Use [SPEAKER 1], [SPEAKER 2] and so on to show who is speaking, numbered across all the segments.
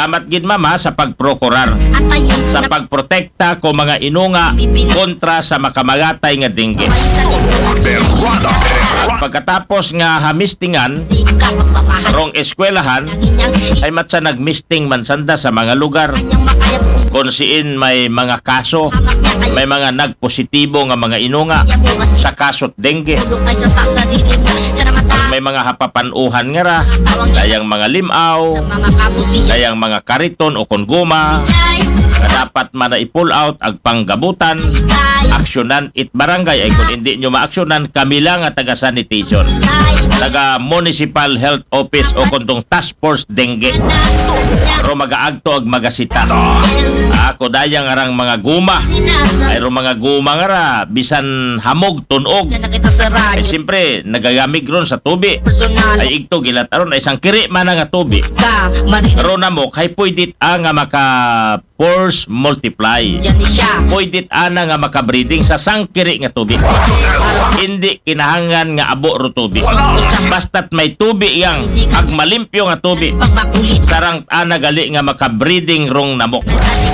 [SPEAKER 1] Salamat gid mama sa pagprokurar, sa pagprotekta ko mga inunga kontra sa makamagatay nga dengue. At pagkatapos nga hamistingan rong eskwelahan ay matsa nagmisting man sanda sa mga lugar kung siin may mga kaso, may mga nagpositibo nga mga inunga sa kasot dengue. May mga hapapanuhan nga ra, dayang mga limaw, dayang mga kariton o konguma, na dapat man na i-pull out ag panggabutan, aksyonan it barangay. Ay kung hindi nyo maaksyonan, kami lang at taga-sanitation, taga-municipal health office o kundong task force dengue. Pero mag-aagto ag magasita. Ako dayang arang mga guma, ay mga guma nga ra, bisan hamog, tunog. Ay siyempre, nagagamig ron sa tubi. Ay igto gilat aron ay isang kiri man nga tubi. Ron na mo, kay pwedit nga maka force multiply. Pwedit ana nga makabreeding sa sangkiri nga tubi. Hindi kinahangan nga abo ro tubi. Basta't may tubi yang ag malimpyo nga tubi. Sarang ana gali nga makabreeding rong namok.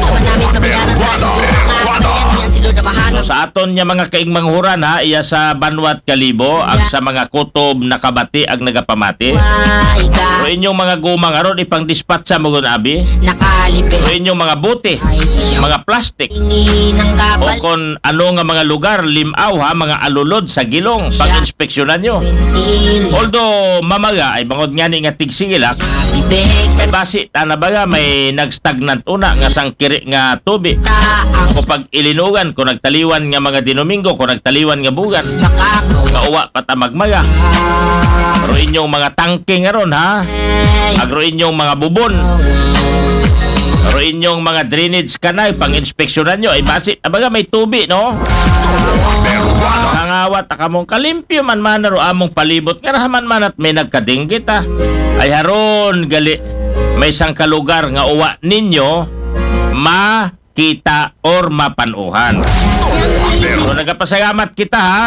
[SPEAKER 1] So, sa aton nya mga kaigmang huran ha, iya sa Banwat Kalibo ag sa mga kutob nakabati ag nagapamati. So inyong mga gumang aron ipang dispatch sa mugon abi. So inyong mga buti, mga plastic, o kung ano nga mga lugar, limaw ha, mga alulod sa gilong, pag-inspeksyonan nyo. Although mamaga ay bangod nga ni nga tigsigilak, ay basi tanabaga may nagstagnant una nga sangkiri nga tubi. O pag ilinugan, kung nagtaliwan nga mga dinomingo, kung nagtaliwan nga bugan, kauwa patamagmaga. Pero inyong mga tangke nga ron ha, agro inyong mga bubon, pero inyong mga drainage kanal, pang-inspeksyonan nyo, ay basit, abaga may tubi, no? Nangawat, akamong kalimpyo man ro among palibot, nga rahaman man at may nagkadinggit, ha? Ay haron, gali, may isang kalugar nga uwa ninyo, makita or mapanuhan. So, nagapasalamat kita, ha?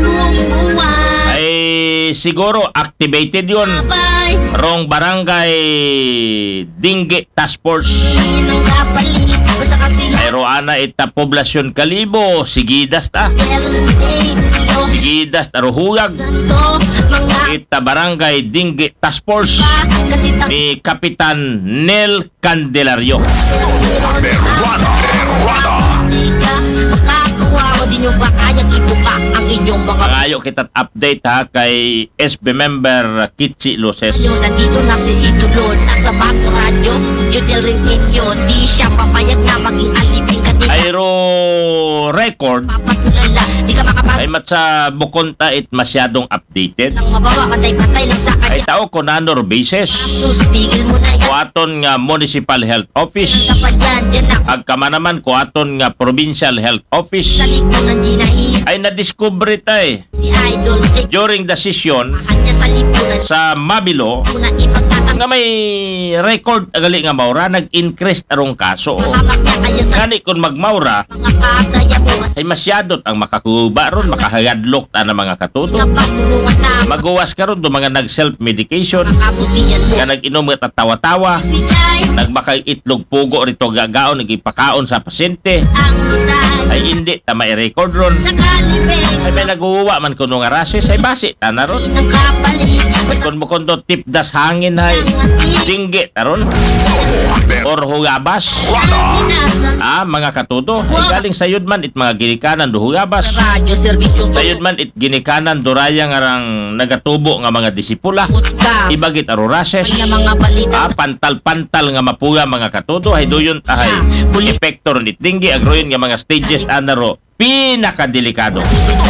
[SPEAKER 1] Ay siguro activated yun rong barangay Dinggit Task Force. Pero ana ita poblasyon Kalibo, sigidas ta. Sigidas ta ruhugag. Ita barangay Dinggit Task Force ni Kapitan Nel Candelario. Pangayo kita update ha kay SB member Kitsi Luces.
[SPEAKER 2] Nandito na si Idolo, nasa bagong radyo, Judel rin inyo, di siya papayag na maging alipin ka din.
[SPEAKER 1] Ayro record
[SPEAKER 2] Papatulala, di ka makapag
[SPEAKER 1] ay matsa bukonta it masyadong updated.
[SPEAKER 2] nang mabawa, patay-patay lang sa
[SPEAKER 1] Ay
[SPEAKER 2] kanya.
[SPEAKER 1] tao ko nanor basis.
[SPEAKER 2] Sustigil mo na yan.
[SPEAKER 1] Kuaton nga Municipal Health Office.
[SPEAKER 2] Kapag yan, dyan ako
[SPEAKER 1] Agkama naman kuaton nga Provincial Health Office.
[SPEAKER 2] sa likod ng ginahin.
[SPEAKER 1] Ay nadiskubre tay
[SPEAKER 2] Si Idol, si
[SPEAKER 1] during the session
[SPEAKER 2] kanya sa lipunan.
[SPEAKER 1] sa Mabilo
[SPEAKER 2] Una ipagtatang
[SPEAKER 1] nga may record agali nga maura nag-increase arong kaso.
[SPEAKER 2] hamak niya kaya sa
[SPEAKER 1] Kani kung magmaura
[SPEAKER 2] mga kagaya mo. Mas
[SPEAKER 1] ay masyadot ang makakuba ron, makahagadlok ta na mga katuto.
[SPEAKER 2] napagtulungan na
[SPEAKER 1] Magawas ka ron do mga nag-self-medication,
[SPEAKER 2] makabutihan mo.
[SPEAKER 1] nga nag-inom nga tatawa-tawa,
[SPEAKER 2] Si Day,
[SPEAKER 1] nagmakaitlog pugo rito gagaon, nagipakaon sa pasyente.
[SPEAKER 2] ang isay,
[SPEAKER 1] Ay hindi ta mai-record ron.
[SPEAKER 2] nakalibig.
[SPEAKER 1] Ay may naguwa man kuno nga rases, ay basi ta na ron.
[SPEAKER 2] Nang kapalit. Basta
[SPEAKER 1] Kung mo kundo tipdas hangin hay, tinggi taron or hugabas. Mga katuto, ay galing sayod man it mga ginikanan do hugabas.
[SPEAKER 2] Radyo, servisyo,
[SPEAKER 1] Sayod man it ginikanan do raya nga rang nagatubo nga mga disipula.
[SPEAKER 2] ka.
[SPEAKER 1] Ibagit aro rases.
[SPEAKER 2] Kanya mga balita.
[SPEAKER 1] Pantal-pantal nga mapuga mga katuto, ay doyon tahay epektor nit tinggi agroyon nga mga stages anaro pinakadelikado.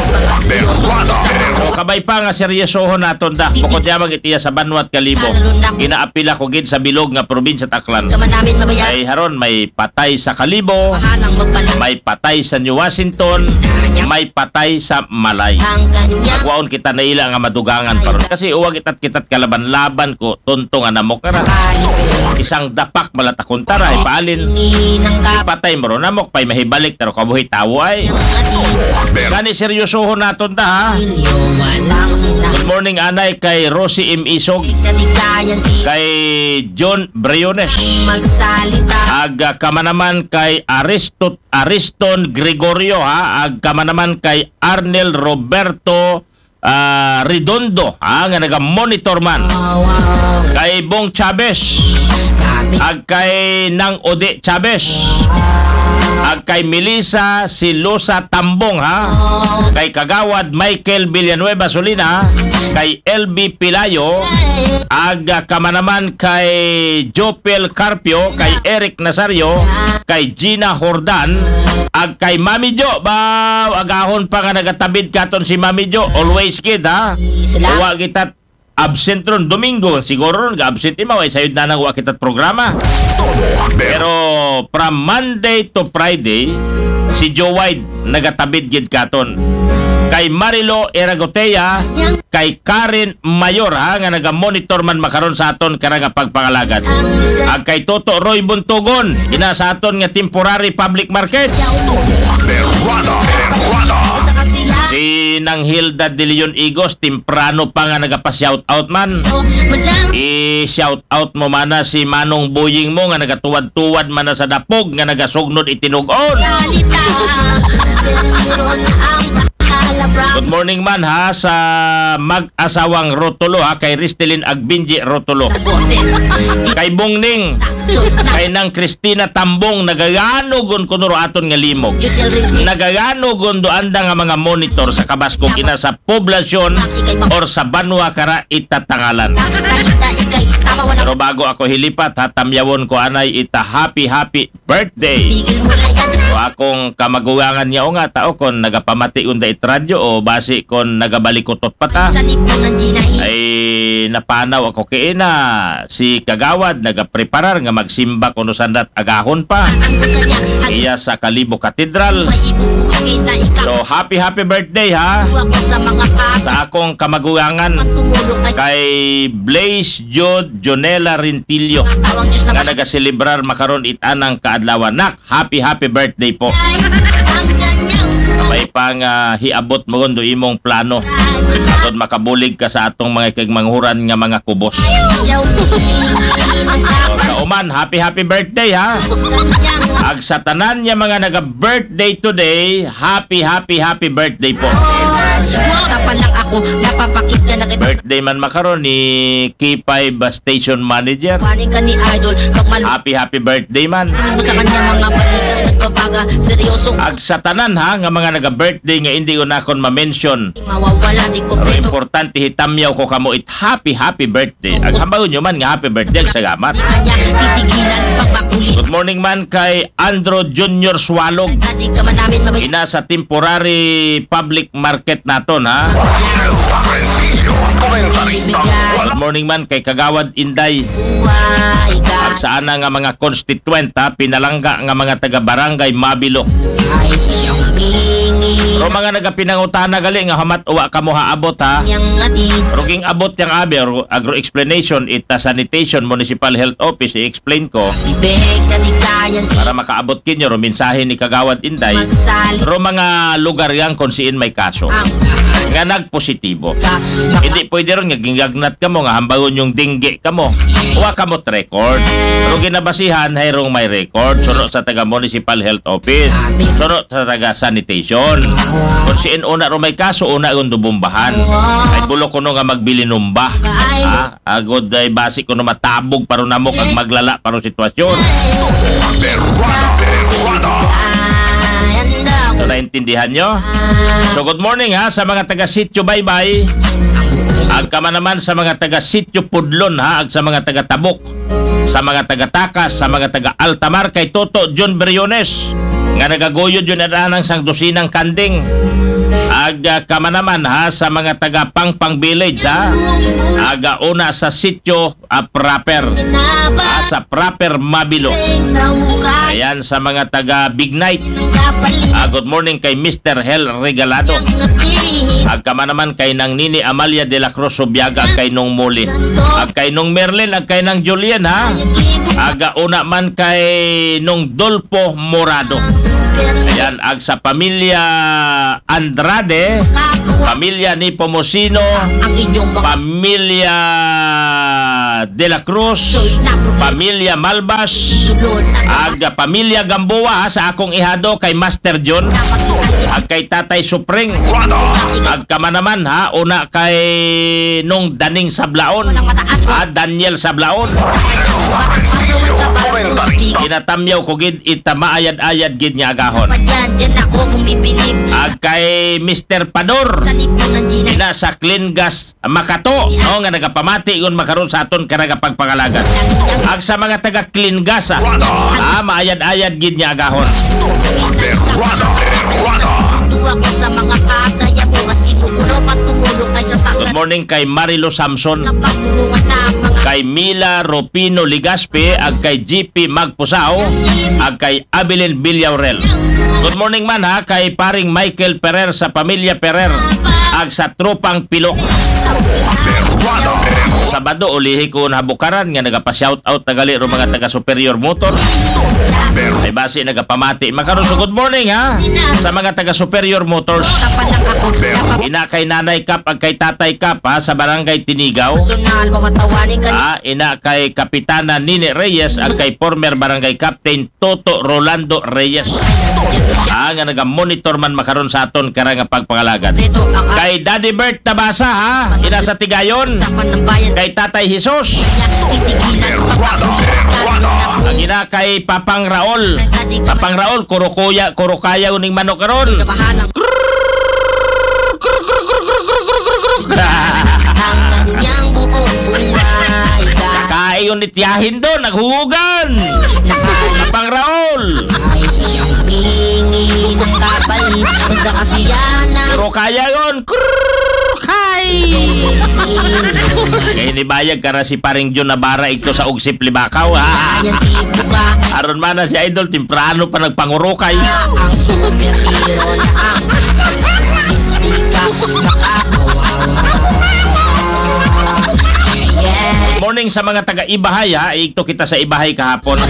[SPEAKER 1] So, kabay pa nga seryosohon naton da. Bukod siya magitiya sa Banwat Kalibo. Ginaapila ko gid sa bilog nga probinsya Taclan.
[SPEAKER 2] Kaman namin mabayan.
[SPEAKER 1] Ay haron may patay sa Kalibo,
[SPEAKER 2] Mahanang magbalik.
[SPEAKER 1] may patay sa New Washington, may patay sa Malay.
[SPEAKER 2] Ang kanya.
[SPEAKER 1] Waon kita na ila nga madugangan paron kasi uwag kitat kalaban-laban ko tuntong anamok kara.
[SPEAKER 2] Nakalibig.
[SPEAKER 1] Isang dapak malatakuntara ay paalin.
[SPEAKER 2] Tingin ng kapal.
[SPEAKER 1] Patay mo ron namok pay mahibalik pero kabuhi tawo ay. Gani seryosohon naton ta ha.
[SPEAKER 2] Walang
[SPEAKER 1] Good morning anay kay Rosie M. Isog,
[SPEAKER 2] sinasikayan di
[SPEAKER 1] kay John Briones,
[SPEAKER 2] magsalita.
[SPEAKER 1] ag kamanaman kay Ariston Gregorio ha, ag kamanaman kay Arnel Roberto Redondo ha, nga naga-monitor man,
[SPEAKER 2] Wow,
[SPEAKER 1] kay Bong Chavez,
[SPEAKER 2] sabi
[SPEAKER 1] ag kay Nang Ode Chavez, ag kay Melissa Silosa Tambong ha, kay Kagawad Michael Villanueva Solina, kay LB Pilayo, ag kamanaman kay Jopel Carpio, kay Eric Nazario, kay Gina Jordan, ag kay Mami Jo. Agahon pa nga nagatabid katon si Mami Jo, always kid ha.
[SPEAKER 2] sila.
[SPEAKER 1] Wa kita absent ron Domingo, siguro ron ga-absent imaw ay sayod na nang wa kita programa. Pero from Monday to Friday, si Joe White nagatabid gid katon. Kay Marilo Eragotea, kay Karen Mayor ha, nga naga-monitor man makaron sa aton karang pagpangalagad.
[SPEAKER 2] Ang isa
[SPEAKER 1] Ag kay Toto Roy Buntugon, ina sa aton nga temporary public market.
[SPEAKER 2] isa ka sila.
[SPEAKER 1] Si Nang Hilda De Leon Igos, temprano pa nga nagapa-shout out man.
[SPEAKER 2] Madang
[SPEAKER 1] I-shout out mo mana si Manong Boying mo nga nagatuwad-tuwad man na sa dapog nga nagasugnod itinugon.
[SPEAKER 2] salita. Meron ang bahala, bro.
[SPEAKER 1] Good morning man ha sa mag-asawang Rotulo ha, kay Ristelin Agbinji Rotulo,
[SPEAKER 2] Boses.
[SPEAKER 1] kay Bongning,
[SPEAKER 2] Sultan.
[SPEAKER 1] kay Nang Cristina Tambong, nagaganugon kunuro aton nga limog.
[SPEAKER 2] Judel rin.
[SPEAKER 1] Nagaganugon do anda nga mga monitor sa Kabasco kina sa poblasyon or sa Banwa Kara itatangalan.
[SPEAKER 2] Nakakita ikay tama wala.
[SPEAKER 1] Pero bago ako hilipat, hatamyawon ko anay ita happy birthday.
[SPEAKER 2] Tigil mo na yan.
[SPEAKER 1] So akong kamaguwangan niya o nga tao kon nagapamati unda itradyo o basi kon nagabalikotot pata.
[SPEAKER 2] Sa lipunan ginahi.
[SPEAKER 1] Ay napanaw ako kiina si Kagawad nagapreparar nga magsimba kuno sandat agahon pa.
[SPEAKER 2] Ang sa kanya. Ang
[SPEAKER 1] Iya sa Kalibo Cathedral.
[SPEAKER 2] may ibubuhay kaysa ikaw.
[SPEAKER 1] So happy birthday ha
[SPEAKER 2] Ako sa mga kapatid.
[SPEAKER 1] sa akong kamaguwangan
[SPEAKER 2] Tumulong kay
[SPEAKER 1] kay Blaze Jod Jonela Rintillo
[SPEAKER 2] tawang Diyos na
[SPEAKER 1] nga nagaselebrar makaron itanang kaadlawan. Nak, happy birthday po.
[SPEAKER 2] ang kanyang
[SPEAKER 1] May pang hiabot mo kundo imong plano. Atod makabulig ka sa atong mga kagmanghuran nga mga kubos.
[SPEAKER 2] ayaw
[SPEAKER 1] So, sa uman, happy birthday ha. Ag sa tanan niya mga naga-birthday today, happy birthday po.
[SPEAKER 2] Tapan lang ako, napapakit ka na kita.
[SPEAKER 1] Birthday man makaron ni K5 Station Manager.
[SPEAKER 2] Paning ka ni Idol, pag malunin
[SPEAKER 1] Happy birthday man.
[SPEAKER 2] mo sa kanya mga balikan nagbabaga, seryosong
[SPEAKER 1] Ag sa tanan ha, nga mga naga-birthday nga hindi ko na kon ma-mention.
[SPEAKER 2] mawawala di
[SPEAKER 1] Pero
[SPEAKER 2] kompleto.
[SPEAKER 1] importante hitamyaw ko kamo it happy birthday. Ag hambagon nyo man nga happy birthday ag salamat.
[SPEAKER 2] Di kanya titigilan pag makulit.
[SPEAKER 1] Good morning man kay Andro Junior Swalog.
[SPEAKER 2] Dati ka man namin mabay.
[SPEAKER 1] Ina sa temporary public market naton ha. Good morning man kay Kagawad Inday.
[SPEAKER 2] Buhay ka.
[SPEAKER 1] Ag sa ana nga mga constituent ha, pinalangga nga mga taga-barangay Mabilo.
[SPEAKER 2] Ay siya humingi.
[SPEAKER 1] Pero mga nagapinangutana gali nga hamat uwa kamo haabot ha.
[SPEAKER 2] Yang atin.
[SPEAKER 1] Ruging abot yang aber agro explanation ita sanitation municipal health office i-explain ko
[SPEAKER 2] Bibig na di kayan
[SPEAKER 1] para makaabot kinyo ro mensahe ni Kagawad Inday.
[SPEAKER 2] magsalit
[SPEAKER 1] Ro mga lugar yang kung siin may kaso
[SPEAKER 2] ang
[SPEAKER 1] nga nagpositibo.
[SPEAKER 2] ka.
[SPEAKER 1] Hindi pwede ron nga gingagnat ka mo nga hambagon yung dingge ka mo. Uwa ka mo record. Pero ginabasihan hayrong may record. Suno sa taga municipal health office. Suno sa taga sanitation. Kung siin una ro may kaso, una yung dubumbahan. Ay bulok ko no nga magbili numba. Ha? Agod ay basi ko no matabog paro namo kag maglala paro sitwasyon. So, naintindihan nyo? So good morning ha sa mga taga Sitio Baybay. Ag kama naman sa mga taga Sitio Pudlon ha, ag sa mga taga Tabuk, sa mga taga Takas, sa mga taga Altamar kay Toto John Briones nga nagaguyod yun anang sang dosinang kanding. Ag kama naman ha sa mga taga Pangpang Village ha. Aga una sa Sitio Proper. Sa Proper Mabilo. Ayan sa mga taga Big Night. Good morning kay Mr. Hel Regalado. Ag kama naman kay nang Nini Amalia de la Cruz Subiaga, ag kay nung Muli. Ag kay nung Merlin, ag kay nang Julian ha. Aga una man kay nung Dolpo Morado. Ayan, ag sa pamilya Andrade, pamilya ni Pomosino,
[SPEAKER 2] Ang inyong mga
[SPEAKER 1] pamilya De La Cruz, pamilya Malbas,
[SPEAKER 2] tulod na sa
[SPEAKER 1] ag pamilya Gamboa sa akong ihado kay Master John, ag kay Tatay Supring, ag kama naman ha, una kay nung Daning Sablaon, Daniel Sablaon. Inatamyaw ko gid ita maayad-ayad gid niya agahon.
[SPEAKER 2] Diyan ako bumibilib
[SPEAKER 1] Ag kay Mr. Pador
[SPEAKER 2] sa lipunan gina.
[SPEAKER 1] ina sa Clean Gas Makato no nga nagapamati igon makaron sa aton karanga pagpangalagan. Ag sa mga taga Clean Gas maayad-ayad gid niya agahon.
[SPEAKER 2] Tuwa ko sa mga kagaya mo, mas ipupulo patumulo kaysa sa
[SPEAKER 1] Good morning kay Marilo Samson,
[SPEAKER 2] pagtulungan na mga
[SPEAKER 1] kay Mila Ropino Ligaspe, ag kay GP Magpusao, ag kay Abilin Villaurel. Good morning man ha kay paring Michael Ferrer sa pamilya Ferrer, ag sa tropang Pilok. Sabado ulihi ko nabukaran nga nagapa-shoutout tagali ro mga taga Superior Motor. Ay basi nagapamati. Makaron sa good morning ha sa mga taga Superior Motors.
[SPEAKER 2] kapanak ako
[SPEAKER 1] Ina kay Nanay Kap ag kay Tatay Kap ha, sa Barangay Tinigaw.
[SPEAKER 2] personal mawatawanin ka
[SPEAKER 1] Ina kay Kapitana Nini Reyes ag kay former Barangay Captain Toto Rolando Reyes. Nga naga-monitor man makaron sa aton karanga pagpangalagan.
[SPEAKER 2] dito ang
[SPEAKER 1] Kay Daddy Bert Tabasa ha, ina sa Tigayon.
[SPEAKER 2] usapan ng bayan
[SPEAKER 1] Kay Tatay Jesus.
[SPEAKER 2] kanya titigilan
[SPEAKER 1] Ang ina kay Papang Raol. Papang Raol, kurukaya uning manok karon.
[SPEAKER 2] bahalang ang kanyang buong buhay ka
[SPEAKER 1] Kayon nityahin doon, naghuhugan. Papang Raol.
[SPEAKER 2] ay siyang humingi ng kapalit basta kasiyanan
[SPEAKER 1] Kurukaya yun. Kay. Kaya nibayag ka na si paring John Navarra ito sa Ugsip Libakaw ha.
[SPEAKER 2] ayan tipo ka
[SPEAKER 1] Aron man na si Idol, temprano pa nagpangurukay.
[SPEAKER 2] ang superhero na ang mistika yeah
[SPEAKER 1] Morning sa mga taga-Ibahay ha. Ito kita sa Ibahay kahapon.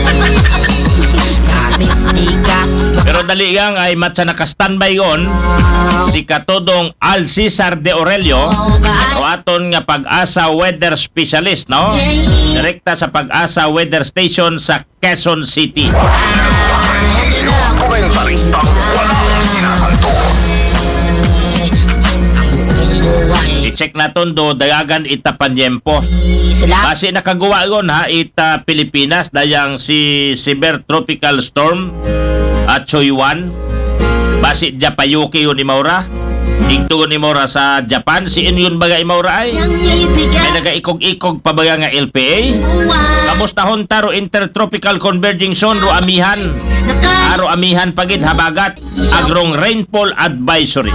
[SPEAKER 2] mistika
[SPEAKER 1] Pero dali gang ay matsa naka-standby yon si Katodong Al Cesar de Aurelio o aton nga pag-asa weather specialist no. Direkta sa pag-asa weather station sa Quezon City.
[SPEAKER 3] Komentarista walang sinasanto.
[SPEAKER 1] I-check naton do dayagan ita panyempo.
[SPEAKER 2] Salamat
[SPEAKER 1] Base nakagawa gon ha ita Pilipinas dayang si Severe Tropical Storm at Choywan. Base Japayuki yun ni Maura. Igtugon ni Maura sa Japan. Si Inyun baga Maura ay. May nagaikog-ikog pa baga nga LPA. Kamusta hon taro Intertropical Converging Zone ro amihan. Aro amihan pagid habagat agrong rainfall advisory.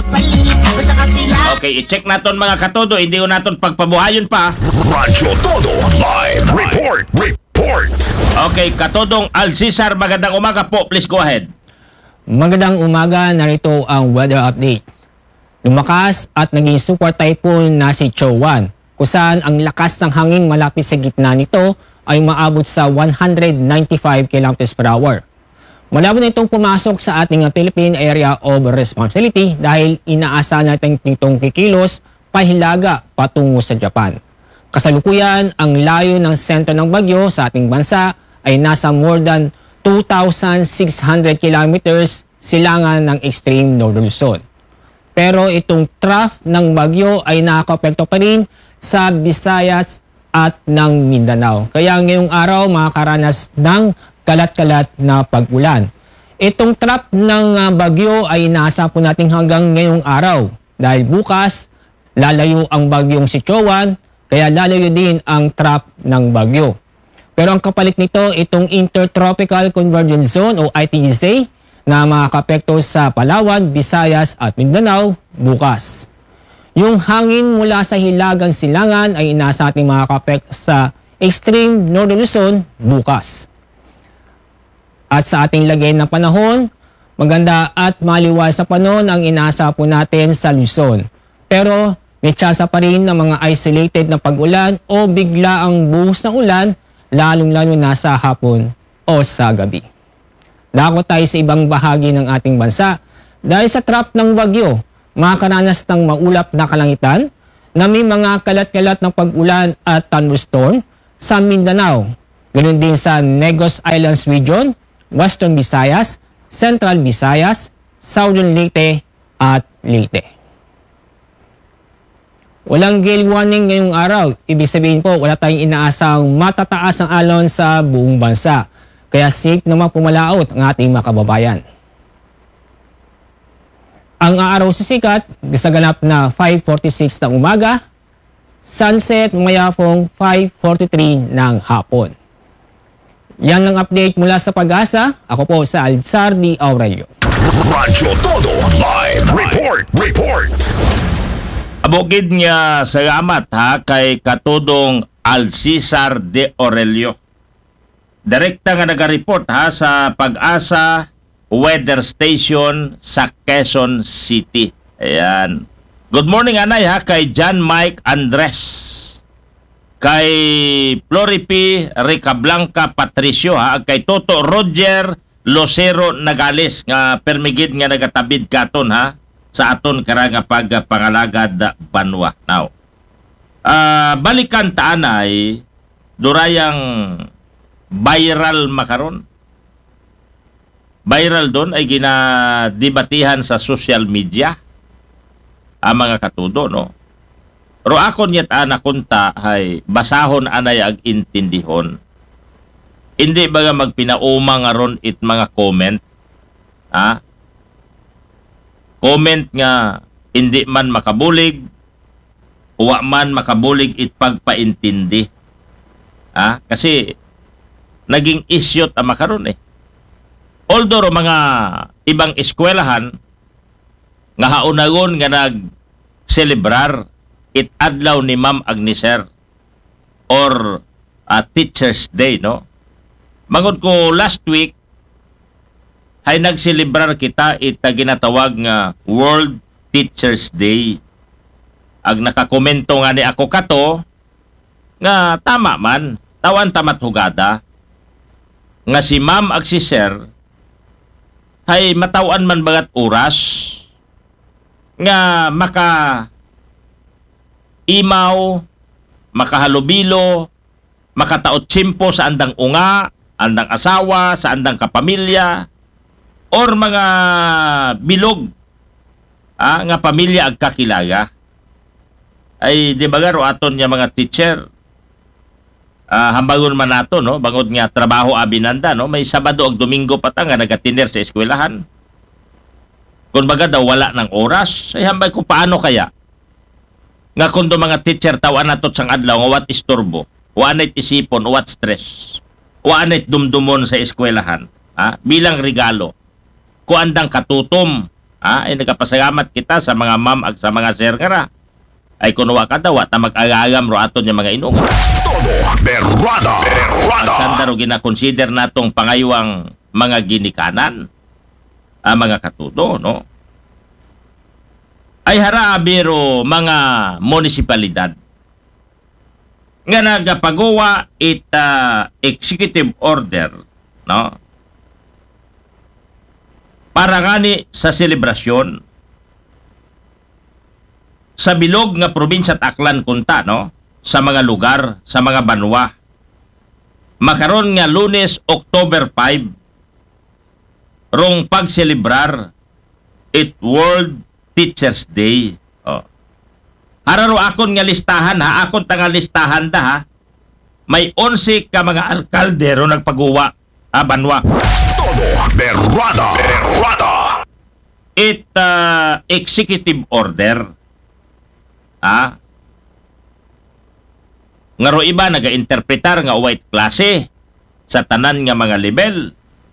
[SPEAKER 1] Okay, i-check naton mga katodo, hindi ko naton pagpabuhayon pa.
[SPEAKER 3] Radyo Todo Live Report.
[SPEAKER 1] Okay, katodong Al Cesar, magandang umaga po. Please go ahead.
[SPEAKER 4] Magandang umaga, narito ang weather update. Lumakas at naging super typhoon na si Chowan, kung saan ang lakas ng hangin malapit sa gitna nito ay maabot sa 195 km per hour. Malabo na itong pumasok sa ating Philippine Area of Responsibility dahil inaasa natin itong kikilos pahilaga patungo sa Japan. Kasalukuyan, ang layo ng sentro ng bagyo sa ating bansa ay nasa more than 2,600 kilometers silangan ng extreme northern Luzon. Pero itong trough ng bagyo ay nakakapekto pa rin sa Visayas at ng Mindanao. Kaya ngayong araw makakaranas ng kalat-kalat na pag-ulan. Itong trough ng bagyo ay nasa po natin hanggang ngayong araw. Dahil bukas, lalayo ang bagyong si Chowan, kaya lalayo din ang trough ng bagyo. Pero ang kapalit nito, itong Intertropical Convergence Zone o ITEZ na makakapekto sa Palawan, Visayas at Mindanao bukas. Yung hangin mula sa hilagang silangan ay inasa ating makakapekto sa extreme northern Luzon bukas. At sa ating lagay ng panahon, maganda at maliwas sa panahon ang inasa po natin sa Luzon. Pero may tsansa pa rin ng mga isolated na pag-ulan o bigla ang buhos ng ulan lalong-lalo na sa hapon o sa gabi. Dako tayo sa ibang bahagi ng ating bansa. Dahil sa trough ng bagyo, makakaranas ng maulap na kalangitan na may mga kalat-kalat ng pag-ulan at thunderstorm sa Mindanao. Ganun din sa Negros Islands Region, Western Visayas, Central Visayas, Southern Leyte at Leyte. Walang gale warning ngayong araw. Ibig sabihin po, wala tayong inaasang matataas ang alon sa buong bansa. Kaya safe naman pumalaot ang ating mga kababayan. Ang araw sisikat, sa ganap na 5:46 ng umaga, sunset mayapong 5:43 ng hapon. Yan ang update mula sa Pag-asa. Ako po sa Alzar D. Aurelio.
[SPEAKER 3] Radyo Todo Live Report.
[SPEAKER 1] Abogid nga salamat ha kay katudong Alcisar de Aurelio. Direkta nga naga-report ha sa Pag-asa Weather Station sa Quezon City. Ayan. Good morning anay ha kay John Mike Andres. Kay Floripi Ricablanca Patricio ha kay Toto Roger Lucero Nagales nga permigid nga nagatabid katon ha sa aton karanga pagpangalagad banwa. Now, balikan taanay durayang viral makaron. Viral doon ay ginadebatihan sa social media ang mga katudo, no? Pero ako niyat anakunta ay basahon anay ag intindihon. Hindi ba nga magpinauma nga ron it mga comment? Ha? Comment nga hindi man makabulig, uwa man makabulig it pagpaintindi. Ha? Kasi naging issue ta makaron eh. Although mga ibang eskwelahan nga haunagon nga nag-celebrar it adlaw ni Ma'am Agneser or Teacher's Day, no? Mangod ko last week ay nag-celebrar kita ita ginatawag nga World Teacher's Day. Ag nakakomento nga ni ako kato nga tama man, tawan tamat hugada nga si Ma'am Agneser ay matawan man bagat oras nga imaw, makahalubilo, makataot tsimpo sa andang unga, andang asawa, sa andang kapamilya, or mga bilog nga pamilya ag kakilaga. Ay di ba garo aton nga mga teacher hambangon man nato, no? Bangod nga trabaho abinanda, no? May Sabado ag Domingo pa ta nga nagatiner sa eskwelahan. Kung baga daw wala ng oras, ay hambay ko paano kaya? Nga kung do mga teacher tawan nato sang adlaw nga wat istorbo, wanay isipon, wat stress, wanay dumdumon sa eskwelahan, bilang regalo. Kung andang katutom, ay nagapasalamat kita sa mga ma'am ag sa mga sir nga ra. Ay kunuwa ka daw, at mag-agagam ro aton yung mga inunga.
[SPEAKER 3] Todo Berrada.
[SPEAKER 1] Ang sandaro gina-consider natong pangaywang mga ginikanan, mga katudo, no? Ay harabiro mga munisipalidad nga nagapagawa executive order, no? Para ngani sa selebrasyon sa bilog nga probinsya at Aklan kunta, no? Sa mga lugar, sa mga banwa. Makaron nga Lunes, October 5, rong pagselebrar it World Teacher's Day. Oh. Hararo akon nga listahan ha, akon tanga listahan da ha. May 11 ka mga alkalde ro nagpagawa banwa.
[SPEAKER 3] Todo Berrada.
[SPEAKER 1] It executive order. Nga ro iba naga-interpretar nga white klase sa tanan nga mga level.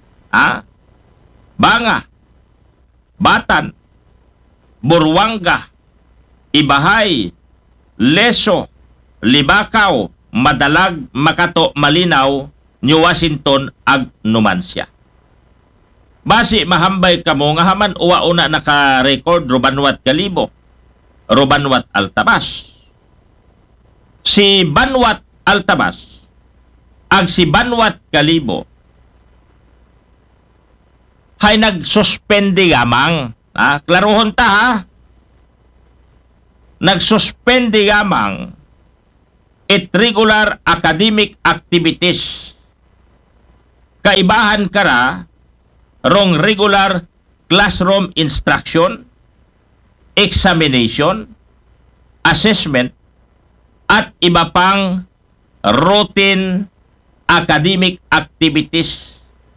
[SPEAKER 1] Banga, Batan, Burwanga, Ibahay, Leso, Libakaw, Madalag, Makato, Malinaw, New Washington, ag Numancia. Basi mahambay kamo nga haman uwa una naka-record Rubanwat Galibo, Rubanwat Altabas. Si Banwat Altabas ag si Banwat Kalibo hay nagsuspendi gamang. Klaruhon ta ha. Nagsuspendi gamang it regular academic activities. Kaibahan kara rong regular classroom instruction, examination, assessment, at iba pang routine academic activities.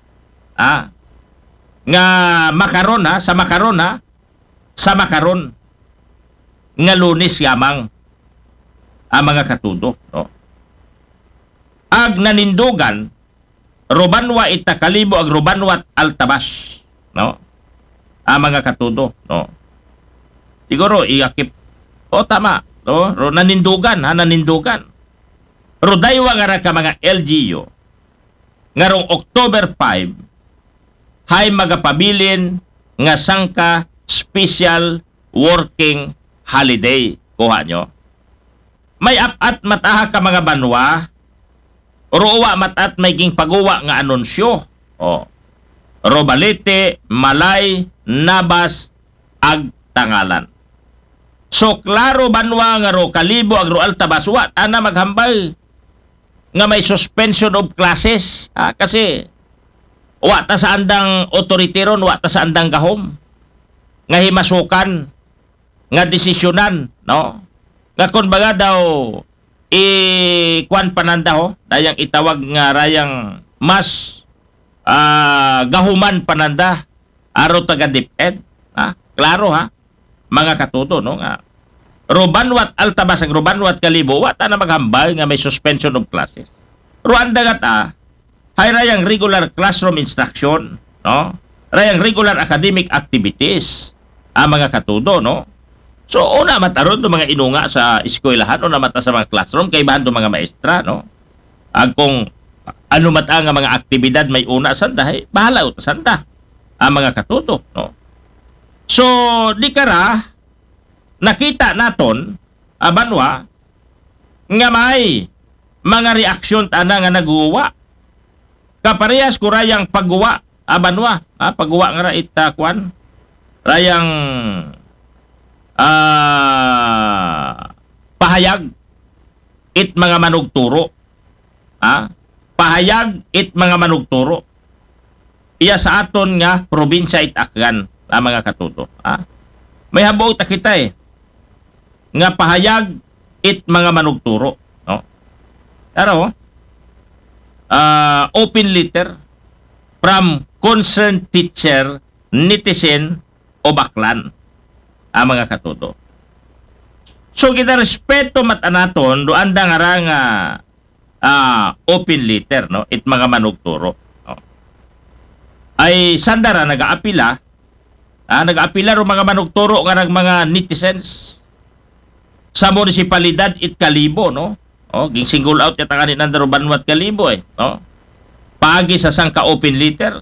[SPEAKER 1] Nga makaron ha, sa makaron nga Lunes yamang mga katudo, no? Ag nanindugan Robanwa ita Kalibo ag Robanwat Altabas, no? Mga katudo, no? Siguro iakip tama, no? Nanindugan. Rodaywa nga ra ka mga LGU ngarong October 5 hay magapabilin nga sangka special working holiday. Kuha nyo. May apat mataha ka mga banwa, ruwa matat may ging paguwa nga anunsyo. Robalete, Malay, Nabas, ag Tangalan. So, klaro banwa nga ro Kalibo ag ro Altabas, wa ana maghambal nga may suspension of classes. Kasi wa ta sa andang otoriteron, wa ta sa andang gahom nga himasukan, nga desisyonan, no? Nga kon baga daw kwan pananda ho, dayang itawag nga rayang mas gahuman pananda aro taga DepEd. Klaro ha, mga katuto, no? Nga Robanwat Altabas ag Robanwat Kalibo, wa ta na maghambal nga may suspension of classes. Ruanda nga ta hay rayang regular classroom instruction, no? Rayang regular academic activities, mga katudo, no? So, una mataron do mga inunga sa eskwelahan, una mata sa mga classroom, kay bahan do mga maestra, no? Kung ano mata nga mga aktibidad may una sanda, hay bahala uta sanda, mga katudo, no? So, di kara nakita naton, banwa, nga may mga reaksyon tana nga naguwa. Kaparehas ko rayang pagguwa, banwa, pagguwa nga ra itakwan, rayang pahayag it mga manugturo. Pahayag it mga manugturo. Iya sa aton nga probinsya it Akgan, mga katuto. May habaw ta kita nga pahayag it mga manugturo, no? Pero open letter from concerned teacher, netizen o baklan, mga katuto. So kita respeto matanaton do anda nga ra nga open letter, no? It mga manugturo, no? Ay sandara nagaapila, nagaapila ro mga manugturo nga nag mga netizens sa munisipalidad it Kalibo, no? Ging single out yata kanin nandaro Banwat Kalibo, no? Pagi sa sangka open letter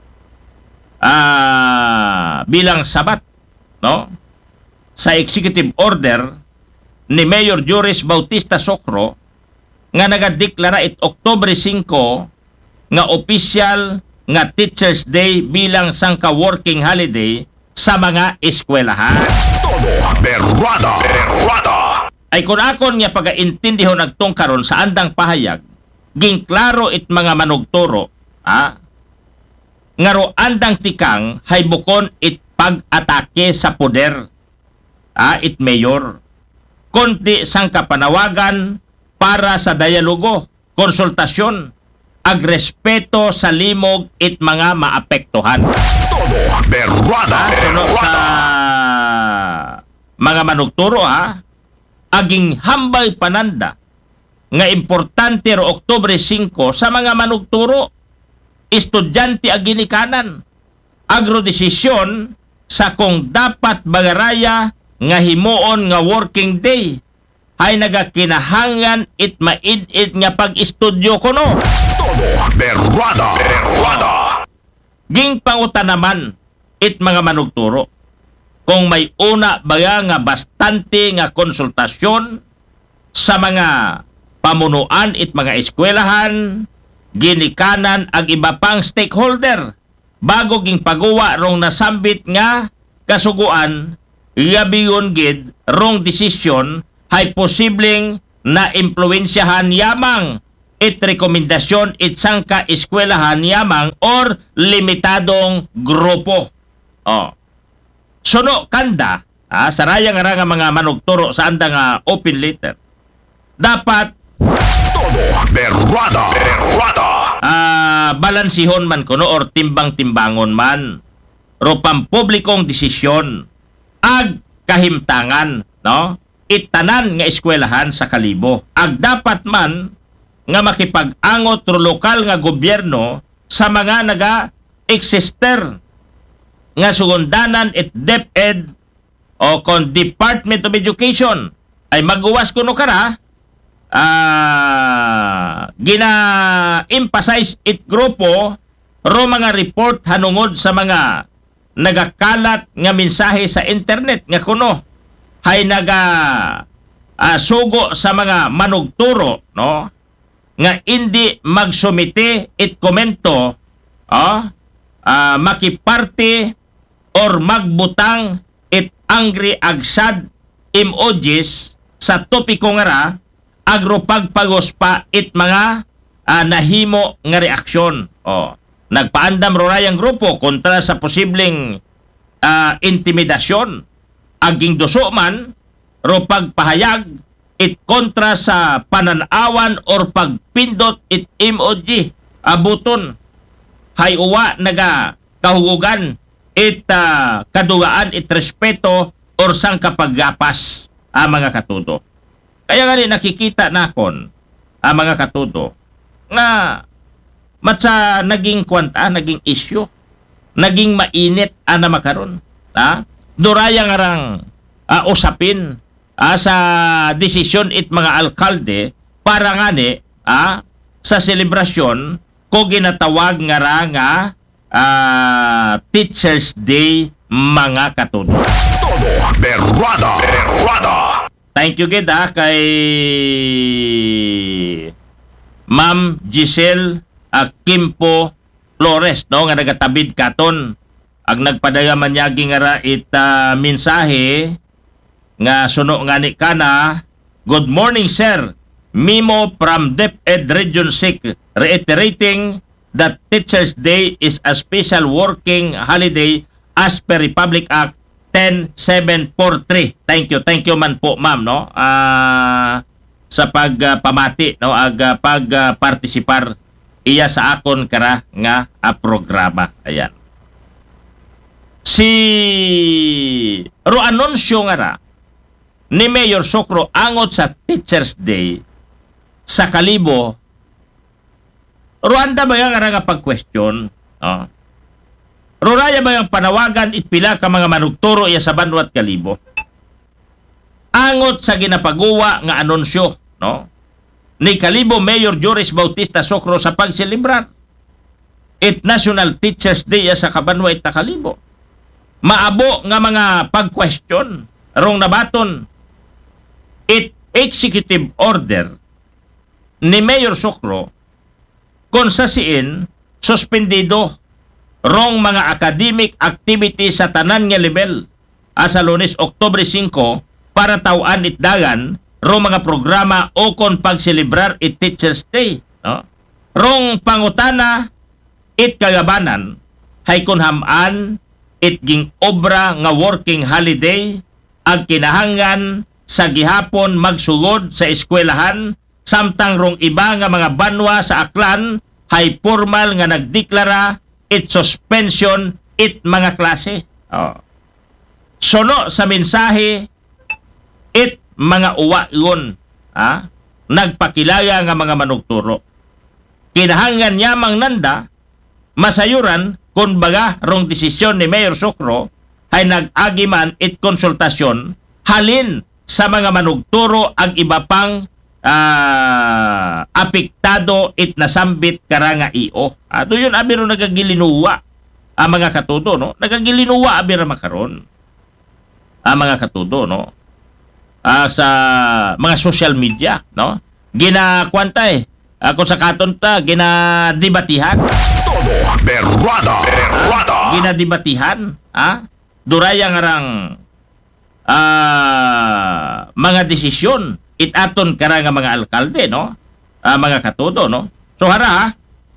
[SPEAKER 1] bilang sabat, no? Sa executive order ni Mayor Joris Bautista Socro nga nagadeklara it Oktubre 5 nga official nga Teachers Day bilang sangka working holiday sa mga eskwelahan.
[SPEAKER 3] Todo Berrada.
[SPEAKER 1] Ay kung akon nga pagaintindihon nagtong karon sa andang pahayag, ging klaro it mga manugturo, nga ro andang tikang hay bukon it pag-atake sa poder, it mayor. Konti sang kapanawagan para sa dialogo, konsultasyon, ag respeto sa limog it mga maapektuhan.
[SPEAKER 3] Todo Berrada.
[SPEAKER 1] Sunod sa mga manugturo, aging hambay pananda nga importante ro Oktubre 5 sa mga manugturo, estudyante ag ginikanan, agrodesisyon sa kung dapat bagaraya nga himuon nga working day hay nagakinahangan it maid-id nga pag-estudyo kuno.
[SPEAKER 3] Todo Berrada.
[SPEAKER 1] Ging panguta naman it mga manugturo kung may una baga nga bastante nga konsultasyon sa mga pamunuan it mga eskwelahan, ginikanan ang iba pang stakeholder bago ging pagawa rong nasambit nga kasuguan gabiyon gid rong desisyon hay posibleng na impluwensyahan yamang it rekomendasyon it sangka eskwelahan yamang or limitadong grupo. Suno kanda sarayang nga mga manugturo sa anda nga open letter. Dapat
[SPEAKER 3] Todo Berrada.
[SPEAKER 1] balansihon man kuno or timbang-timbangon man ro pampublikong desisyon ag kahimtangan no itanan nga eskwelahan sa Kalibo ag dapat man nga makipag-angot ro lokal nga gobyerno sa mga naga-exister nga sugundanan it DepEd o kon Department of Education ay maguwas kuno kara gina-emphasize it grupo ro mga report hanungod sa mga nagakalat nga mensahe sa internet nga kuno hay sugo sa mga manugturo no nga hindi magsumite it komento makiparte or magbutang it angry agsad emojis sa topiko nga ra agro pagpagospa it mga nahimo nga reaksyon. Nagpaandam ro rayang grupo kontra sa posibleng intimidasyon. Aging duso man ro pagpahayag it kontra sa pananawan or pagpindot it emoji abuton hay uwa naga kahugugan it kadugaan it respeto or sang kapaggapas mga katudo. Kaya nga rin nakikita nakon mga katudo nga matsa naging kwanta, naging issue, naging mainit na makaron. Duraya nga rang usapin sa desisyon it mga alkalde para nga ni sa selebrasyon ko ginatawag nga ra nga Teachers Day mga katudo.
[SPEAKER 3] Todo Berrada.
[SPEAKER 1] Thank you kita kay Ma'am Giselle Kimpo Flores no nga nagatabid katon ag nagpadaya man yagi nga ra it mensahe nga suno nga ni kana. Good morning sir, Mimo from DepEd Region 6 reiterating that Teachers Day is a special working holiday as per Republic Act 10743. Thank you man po ma'am no sa pagpamati no ag pagpartisipar iya sa akon kara nga programa. Ayan. Si ro anunsyo nga ra ni Mayor Sokro angot sa Teachers Day sa Kalibo. Ruanda ba yung nga pag-question? Ruraya ba yung panawagan itpila ka mga manugturo iya sa Banwat Kalibo? Angot sa ginapaguwa nga anunsyo no? Ni Kalibo Mayor Joris Bautista Sokro sa pagselebrar it National Teachers Day sa Kabanwa it Kalibo. Maabo nga mga pag-question rong nabaton it executive order ni Mayor Sokro kung sa siin suspendido rong mga academic activity sa tanan nga level sa Lunes, Oktubre 5 para tawaan itdagan rong mga programa o kon pagselebrar it Teachers Day no? Rong pangutana it kagabanan hay kun haman it ging obra nga working holiday ag kinahanglan sa gihapon magsugod sa eskwelahan samtang rong iba nga mga banwa sa Aklan hay formal nga nagdeklara it suspension it mga klase. Suno sa mensahe it mga uwaon nagpakilaya nga mga manugturo. Kinahanglan yamang nanda masayuran kung baga rong desisyon ni Mayor Sokro ay nag-agi man it konsultasyon halin sa mga manugturo ang iba pang apektado it nasambit karanga iyo. Ato yun abiro nagagilinuwa ang mga katudo no. Nagagilinuwa abiro makaron ang mga katudo no. Sa mga social media no. Ginakwanta Ako sa katon ta, ginadibatihan.
[SPEAKER 3] Todo Berrada. Berrada.
[SPEAKER 1] Ginadibatihan. Duraya nga rang mga desisyon itaton kara nga mga alkalde, no? Mga katudo, no? So hara,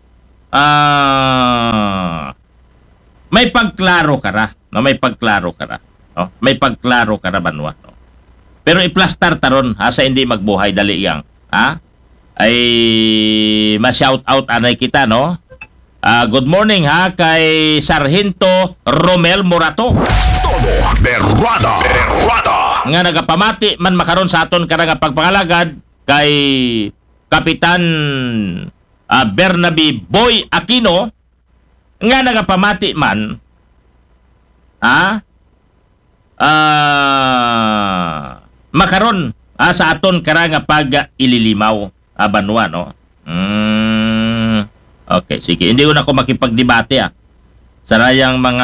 [SPEAKER 1] may pagklaro kara, no? May pagklaro kara, no? May pagklaro kara banwa, no? Pero iplastar taron sa hindi magbuhay dali yang, ay ma-shout out anay kita, no? Good morning kay Sargento Romel Morato.
[SPEAKER 3] Todo Berrada. Berrada.
[SPEAKER 1] Nga nagapamati man makaron sa aton karang pagpangalagad kay Kapitan Bernabe Boy Aquino nga nagapamati man makaron sa aton karang pag ililimaw banwa, no? Okay, sige. Hindi ko na ako makipagdebate sarayang mga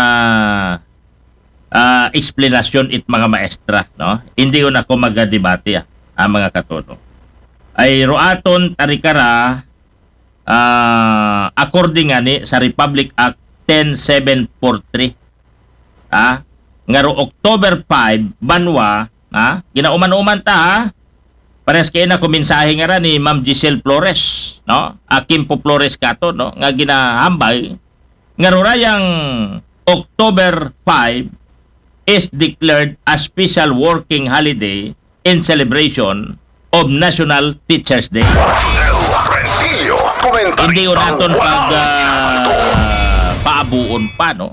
[SPEAKER 1] explanation it mga maestra, no? Hindi ko na ako magdebate mga katono. Ay roaton tarikara according ani sa Republic Act 10743 nga ro October 5 banwa ginauman-uman ta pares kay na kumensahe nga ra ni Ma'am Giselle Flores, no? Kimpo Flores kato, no? Nga ginahambay nga rurayang October 5 is declared a special working holiday in celebration of National Teachers Day.
[SPEAKER 3] Rentillo. Komentarista.
[SPEAKER 1] Hindi ko naton pag
[SPEAKER 3] walang sinasagot.
[SPEAKER 1] paabuon pa, no?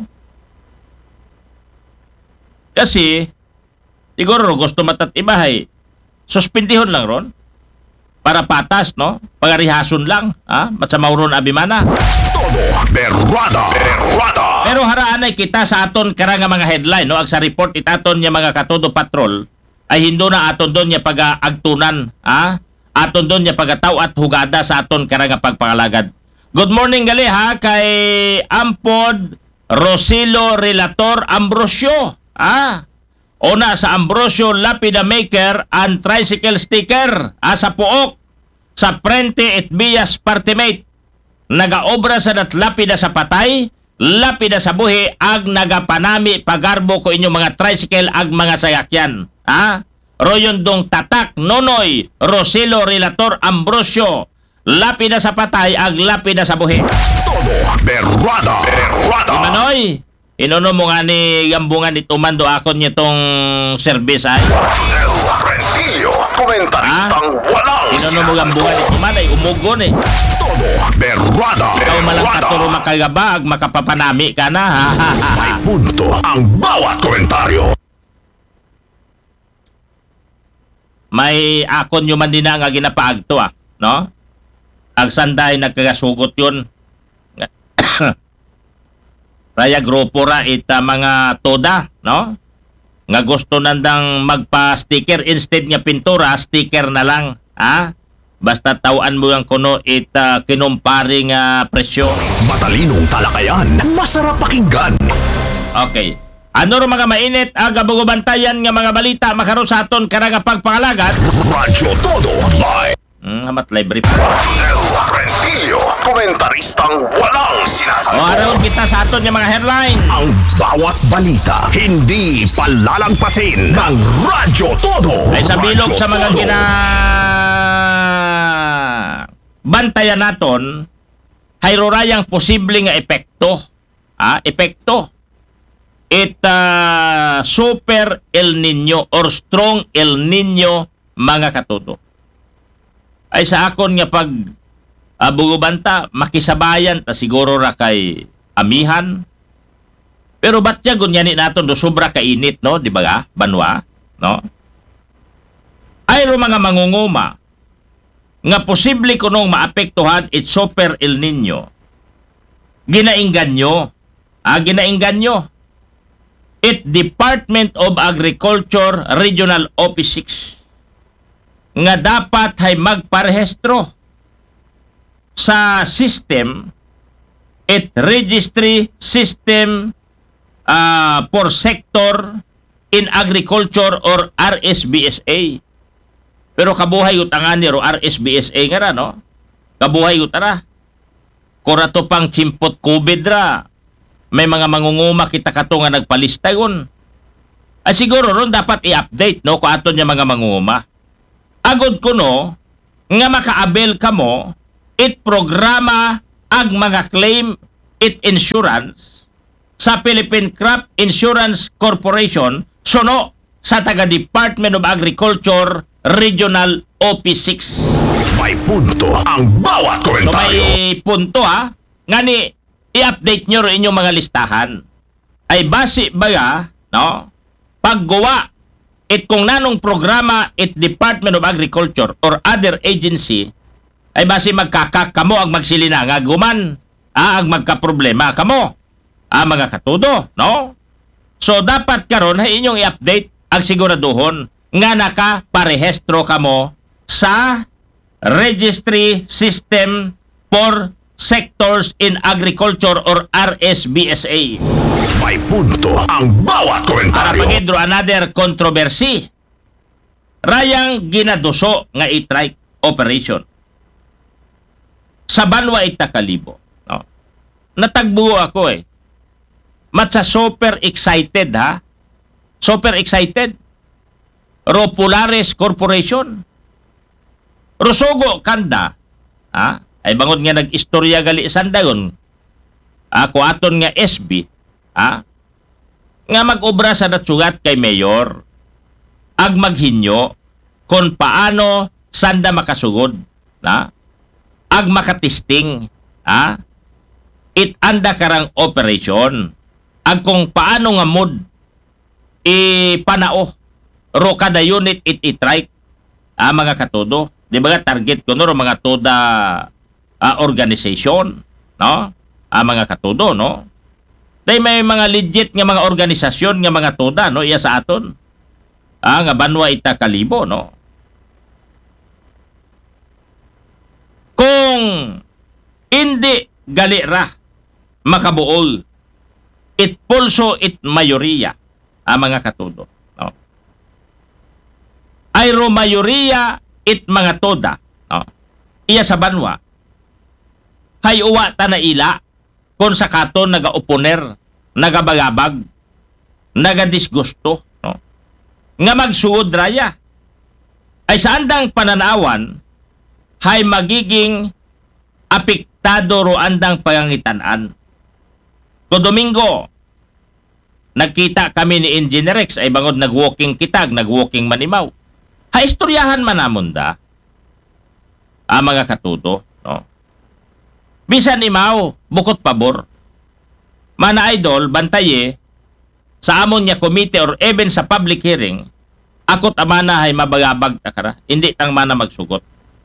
[SPEAKER 1] Kasi siguro gusto matatibahay suspendihon lang ron para patas, no? Pagarihason lang, matsamaw ron abimana.
[SPEAKER 3] Todo Berrada. Berrada.
[SPEAKER 1] Pero haraanay kita sa aton kara nga mga headline, no? Ag sa report itaton niya mga katodo patrol ay hindo na aton doon niya pag-agtunan, aton doon niya pagataw at hugada sa aton kara nga pagpangalagad. Good morning gali kay Ampod Rosilo Relator Ambrosio, Una sa Ambrosio Lapida Maker and Tricycle Sticker sa puok sa Prente et Villas Partimate. Nagaobra sa lapida sa patay, lapida sa buhi ag nagapanami pagarbo ko inyong mga tricycle ag mga sayakyan. Royon dong tatak Nonoy Rosilo Relator Ambrosio, lapida sa patay ag lapida sa buhi.
[SPEAKER 3] Todo Berrada. Berrada.
[SPEAKER 1] Manoy, inono mo nga ni gambungan itumando akon niya tong service ay.
[SPEAKER 3] Rentillo. Komentaristang walang
[SPEAKER 1] Inono mo gambungan ituman ay umugon eh.
[SPEAKER 3] Todo Berrada.
[SPEAKER 1] Ikaw malang katuro makagabag, makapapanami ka na ha.
[SPEAKER 3] May punto ang bawat komentaryo.
[SPEAKER 1] May akon nyo man din na nga ginapaagto no? Ang sanday nagkagasugot yun. Raya grupo ra ita mga toda, no? Nga gusto nandang magpa-sticker instead nga pintura, sticker na lang, Basta tawaan mo yung kuno ita kinumpari nga presyo.
[SPEAKER 3] Matalinong talakayan. Masarap pakinggan.
[SPEAKER 1] Okay. Ano ro mga mainit aga bugubantayan nga mga balita makaron sa aton karanga pagpangalagad?
[SPEAKER 3] Radyo Todo Live.
[SPEAKER 1] Hamat library pa.
[SPEAKER 3] Rentillo. Komentaristang walang sinasagot.
[SPEAKER 1] Araw kita sa aton nga mga headline.
[SPEAKER 3] Ang bawat balita hindi palalagpasin ng Radyo Todo.
[SPEAKER 1] Ay sa bilog
[SPEAKER 3] Radyo
[SPEAKER 1] sa mga
[SPEAKER 3] Todo.
[SPEAKER 1] bantayan naton hayrorayang posible nga epekto. Epekto. Super El Nino or strong El Nino mga katuto. Ay sa akon nga pag bugubanta makisabayan ta siguro ra kay amihan. Pero ba't siya gunyani naton do sobra kainit, no? Di ba banwa, no? Ay ro mga mangunguma nga posible kunong maapektuhan it super El Nino. Ginaingganyo. Ginaingganyo. It Department of Agriculture Regional Office 6 nga dapat ay magparehistro sa system it registry system for sector in agriculture or RSBSA. Pero kabuhay utangan ni RSBSA nga ra, no? Kabuhay ko tara. Kura to pang chimpot COVID ra. May mga mangunguma kita kato nga nagpalista yun. Ay siguro ron dapat i-update no kung aton niya mga mangunguma. Agod ko no, nga makaabel ka mo, it programa ag mga claim it insurance sa Philippine Crop Insurance Corporation suno sa taga Department of Agriculture Regional OP6.
[SPEAKER 3] May punto ang bawat
[SPEAKER 1] So
[SPEAKER 3] komentaryo.
[SPEAKER 1] may punto ha, nga ni i-update nyo rin inyong mga listahan. Ay base baga, no, paggawa it kung nanong programa it Department of Agriculture or other agency, ay base magkakak kamo ang magsilina nga guman, ang magkaproblema kamo, mga katudo, no? So dapat karon ay inyong i-update ang siguraduhon nga nakaparehistro kamo sa Registry System for Sectors in Agriculture or RSBSA.
[SPEAKER 3] May punto ang bawat
[SPEAKER 1] Para
[SPEAKER 3] komentaryo.
[SPEAKER 1] pagidro another controversy. Rayang ginaduso nga i-trike operation. Sa Banwa Itakalibo. No? Natagbuo ako eh. Matsa super excited ha. Super excited. Ropulares Corporation. Rosogo Kanda. Ha? Ay bangod nga nag-istorya gali sandayon. Kuaton nga SB. Ha? Nga mag-obra sa natsugat kay Mayor. Ag maghinyo kung paano sanda makasugod. Ha? Ag makatisting. Ha? It anda karang operation. Ag kung paano nga mod ipanao ro kada unit it itrike mga katudo. Di ba target ko no mga toda organization, no? Mga katudo, no? Dahil may mga legit nga mga organisasyon nga mga toda, no? Iya sa aton. Nga Banwa Itakalibo, no? Kung hindi galira makabuol, it pulso it mayoriya, mga katudo, no? Ayro mayoriya it mga toda, no? Iya sa Banwa, hay uwa ta na ila, kung sa katon naga-oponer, nagabagabag, nagadisgusto, no? Nga magsuod raya. Ay sa andang pananawan, hay magiging apektado ro andang pangangitanan. Ko Domingo, nagkita kami ni Engineer Rex, ay bangod nag-walking kitag, nag-walking manimaw. Hay istoryahan man namon da, mga katuto, no? Bisan imaw, bukod pabor. Mana idol, bantaye, sa amon niya committee or even sa public hearing, akot amana ay mabagabag takara, hindi tang mana magsugot.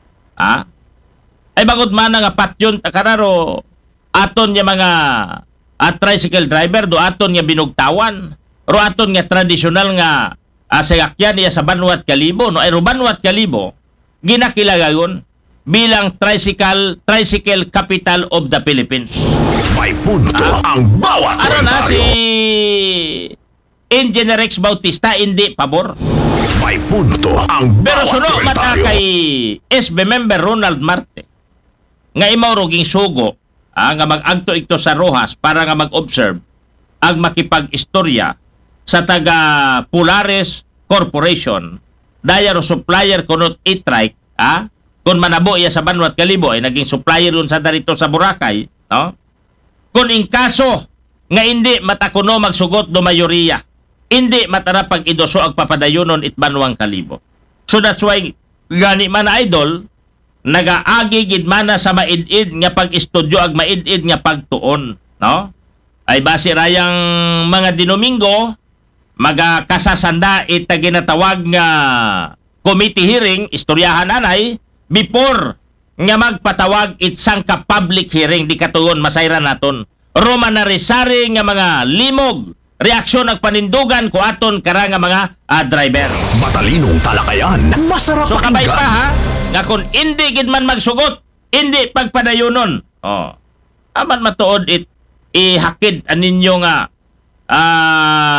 [SPEAKER 1] Ay bagod mana nga patyon takara ro, aton niya mga tricycle driver, do aton niya binugtawan, ro aton nga tradisyonal nga sayakyan niya sa Banwa Kalibo, no? Ay ro Banwa Kalibo, ginakilagayon bilang tricycle capital of the Philippines.
[SPEAKER 3] May punto ang bawat
[SPEAKER 1] Ano na si
[SPEAKER 3] komentaryo.
[SPEAKER 1] Engineer Rex Bautista hindi pabor.
[SPEAKER 3] May punto ang
[SPEAKER 1] Pero
[SPEAKER 3] bawat
[SPEAKER 1] suno mata
[SPEAKER 3] komentaryo.
[SPEAKER 1] kay SB member Ronald Marte nga imaw roging sugo nga mag-agto ito sa Rojas para nga mag-observe ang makipag-istorya sa taga Polaris Corporation daya ro supplier kunot itrike kung manabo iya sa Banwa Kalibo ay naging supplier yun sa darito sa Boracay, no? Kung in kaso nga hindi matakuno magsugot do mayoriya, hindi matara pag idoso ang papadayunon it Banwang Kalibo. So that's why gani man idol nagaagi gid mana sa maid-id nga pag-estudyo ag maid-id nga pagtuon, no? Ay base rayang mga Dinomingo magakasasanda ita ginatawag nga committee hearing istoryahan anay before nga magpatawag itsang ka public hearing di katuon masayran naton romanarisari nga mga limog reaksyon ag panindugan ko aton kara nga mga driver.
[SPEAKER 3] Matalinong talakayan, masarap
[SPEAKER 1] So kabay pa
[SPEAKER 3] pakinggan.
[SPEAKER 1] ha nga kung hindi gid man magsugot hindi pagpadayonon aman matuod ihakid aninyo nga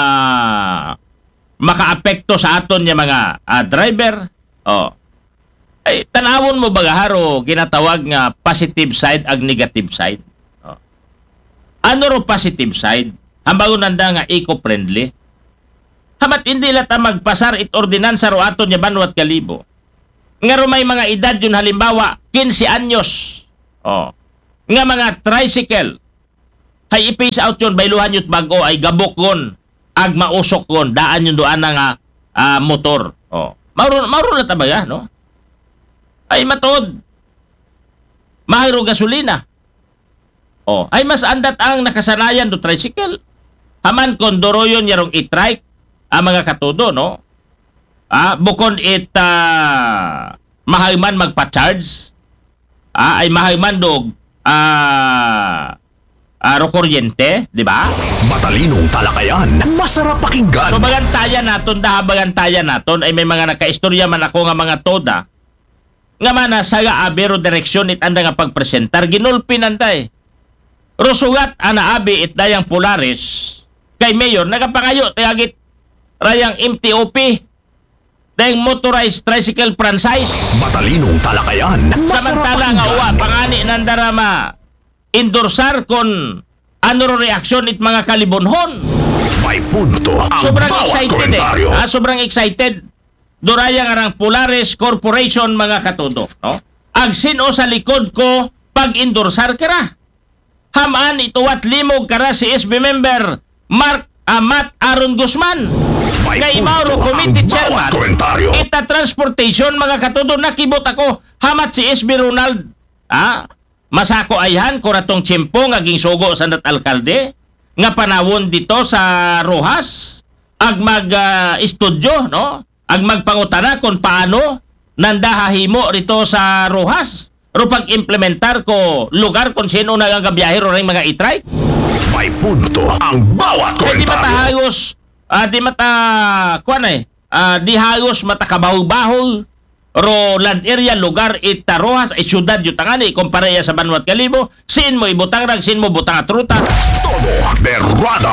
[SPEAKER 1] makaapekto sa aton nga mga driver Ay, tanawon mo bagaharo, ginatawag nga positive side ag negative side. Oh. Ano ro positive side? Hambagon nanda nga eco-friendly. Hamat hindi lata magpasar it ordinansa ro aton nya banwat kalibo. Nga ro may mga edad yun halimbawa 15 anyos. Oh. Nga mga tricycle. Hay i-phase out yun bayluhan yun bago ay gabok yun. Ag mausok yun. Daan yun doon nga motor. Oh. Mauro na tabaga, no? Ay matod. Mahiro gasolina. Oh, ay mas andat ang nakasanayan do tricycle. Haman kondoroyon yarong i-trike ang mga katudo, no? Bukod mahayman magpa-charge. Ay mahayman dog ro kuryente, di ba?
[SPEAKER 3] Matalinong talakayan, masarap pakinggan.
[SPEAKER 1] So bagantayan naton ay may mga nakaistorya man ako nga mga toda nga mana saga abero direksyon it anda nga pagpresentar ginulpin antay. Rusugat ana abi it dayang Polaris kay mayor nagapangayo tayagit rayang MTOP dayang motorized tricycle franchise.
[SPEAKER 3] Matalinong talakayan, masarap
[SPEAKER 1] Samantala nga uwa
[SPEAKER 3] pakinggan.
[SPEAKER 1] pangani nandarama endorsar kon ano ro reaksyon it mga kalibonhon.
[SPEAKER 3] May punto ang
[SPEAKER 1] Sobrang
[SPEAKER 3] bawat
[SPEAKER 1] excited
[SPEAKER 3] komentaryo.
[SPEAKER 1] sobrang excited. Duraya nga rang Polaris Corporation mga katudo, no? Ag sino sa likod ko pag-endorsar kara. Haman ituwat limog kara si SB member Matt Aaron Guzman.
[SPEAKER 3] May
[SPEAKER 1] Kay
[SPEAKER 3] punto
[SPEAKER 1] Mauro
[SPEAKER 3] ang
[SPEAKER 1] Committee
[SPEAKER 3] bawat
[SPEAKER 1] Chairman.
[SPEAKER 3] komentaryo.
[SPEAKER 1] Ita transportation mga katudo nakibot ako. Hamat si SB Ronald. Masako ayhan kuratong tiyempo nga ging sugo sa dat alkalde nga panawon dito sa Rojas ag mag-estudyo, no? Ag magpangutana kung paano nandahahimo rito sa Rojas. Ro pag-implementar ko lugar kung sino nagagabiyahe ro ring mga i-trike.
[SPEAKER 3] May punto ang bawat
[SPEAKER 1] Kaya di
[SPEAKER 3] komentaryo.
[SPEAKER 1] matahayos, di hayos matakabaw-bahoy ro land area lugar ita Rojas ay syudad yutangani kumpara iya sa Banwat Kalibo. Siin mo ibutang rag, siin mo butang at ruta.
[SPEAKER 3] Todo berwada.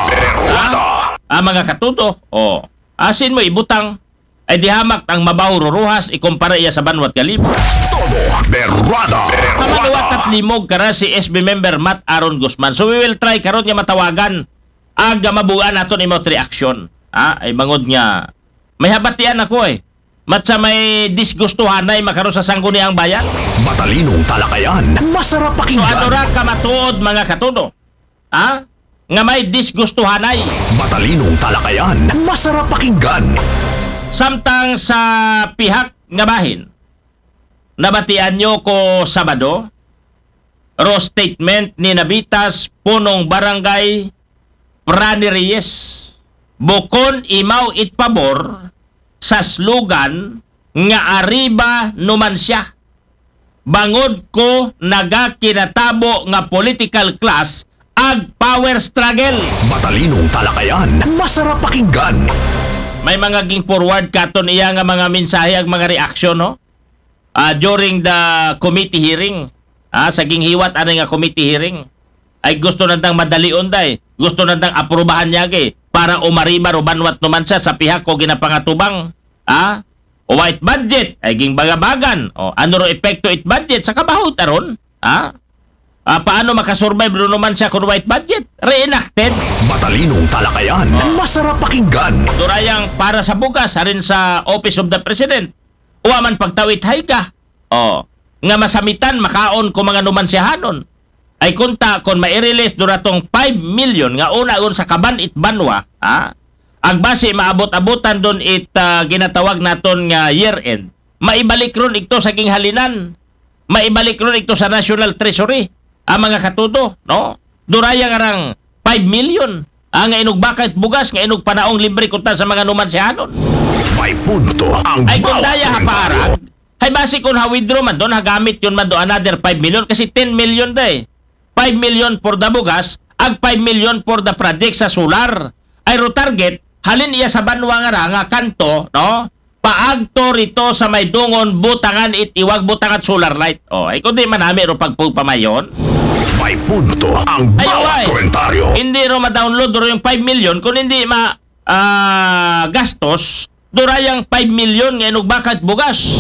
[SPEAKER 1] Mga katudo, asin mo ibutang ay dihamak ang mabaho ro Rojas ikumpara iya sa Banwat Kalibo.
[SPEAKER 3] Todo berwada.
[SPEAKER 1] Kamaluwat at limog kara si SB member Matt Aaron Guzman. So we will try karon nga matawagan aga mabuan naton imot reaksyon. Ay mangod nga may habatian ako Matsa may disgustuhan na makaroon sa sangguniang bayan.
[SPEAKER 3] Matalinong talakayan, masarap
[SPEAKER 1] So
[SPEAKER 3] pakinggan.
[SPEAKER 1] ano ra ka matuod mga katudo? Nga may disgustuhan ay.
[SPEAKER 3] Matalinong talakayan, masarap pakinggan.
[SPEAKER 1] Samtang sa pihak nga bahin, nabatian nyo ko Sabado, ro statement ni Nabitas punong barangay Prani Reyes. Bukon imaw itpabor sa slogan nga arriba numan siya. Bangod ko nagakinatabo nga political class ag power struggle.
[SPEAKER 3] Matalinong talakayan, masarap pakinggan.
[SPEAKER 1] May mga ging forward katon iya nga mga mensahe ag mga reaksyon, no? During the committee hearing. Sa ging hiwat ano nga committee hearing. Ay gusto nandang madalion day. Gusto nandang aprubahan niya para umariba o banwat naman siya sa pihak ko ginapangatubang. O white budget ay ging bagabagan. O ano ro epekto it budget sa kabaho taron? Paano makasurvive ro naman siya kung white budget? Reenacted.
[SPEAKER 3] Matalinong talakayan, masarap pakinggan.
[SPEAKER 1] Durayang para sa bugas harin sa Office of the President. Uwa man pagtawit hay ka. Nga masamitan makaon ko mga numansyahanon. Ay kunta kon mai-release duratong 5 million nga una gon sa Kaban it Banwa, ang base maabot-abutan don it ginatawag naton nga year end. Maibalik ron ito sa king halinan. Maibalik ron ito sa National Treasury. Ang mga katudo, no? Duraya nga rang 5 million. Nga inugbakit bugas, nga inog panaong libre kunta sa mga numansyahanon.
[SPEAKER 3] May punto ang
[SPEAKER 1] Ay kung
[SPEAKER 3] bawat
[SPEAKER 1] daya
[SPEAKER 3] komentaryo.
[SPEAKER 1] haparag, ay base kung ha-withdraw man doon, hagamit yun man doon another 5 million kasi 10 million day. 5 million for the bugas, ag 5 million for the project sa solar. Ay ro target, halin iya sa Banwa nga kanto, no? Paagto rito sa may dungon butangan iwag butangan solar light. Ay kundi manami ro pagpupamayon.
[SPEAKER 3] May punto ang bawat komentaryo.
[SPEAKER 1] Hindi ro ma-download ro yung 5 million kung hindi gastos durayang 5 million nga inugbakad bugas.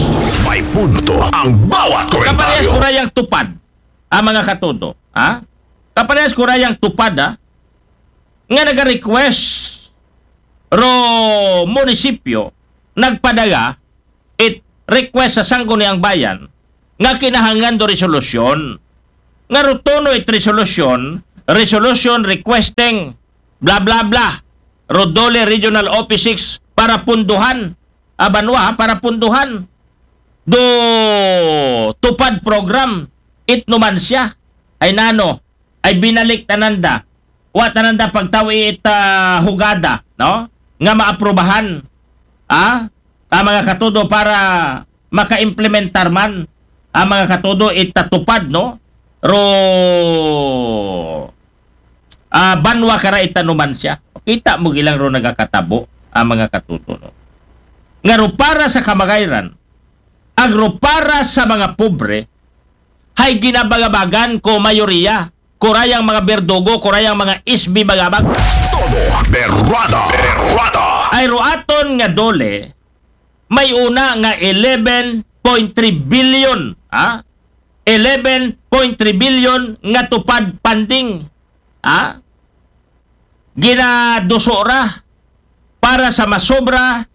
[SPEAKER 3] May punto ang bawat
[SPEAKER 1] Kaparehas
[SPEAKER 3] komentaryo.
[SPEAKER 1] kurayang tupad ang mga katudo. Ha? Kaparehas kurayang tupad nga naga-request ro munisipyo nagpadaga it request sa sangguniang bayan nga kinahangan do resolusyon nga rutono it resolution requesting blah blah blah Rodole Regional Office 6 para punduhan Abanwa para punduhan do tupad program it numan siya ay nano ay binalik tananda wa tananda pagtawi it hugada no nga maaprubahan ang mga katudo para maka-implementar man ang mga katudo it tatupad no ro banwa kara itanuman siya kita mo gilang ro nagakatabo ang mga katudo no nga ro para sa kamagayran agro para sa mga pobre hay ginabagabagan ko mayoriya kurayang mga berdugo kurayang mga isbi magabag
[SPEAKER 3] Todo berwada.
[SPEAKER 1] ay roaton nga dole may una nga 11.3 billion 11.3 billion nga tupad funding ginadusora para sa masobra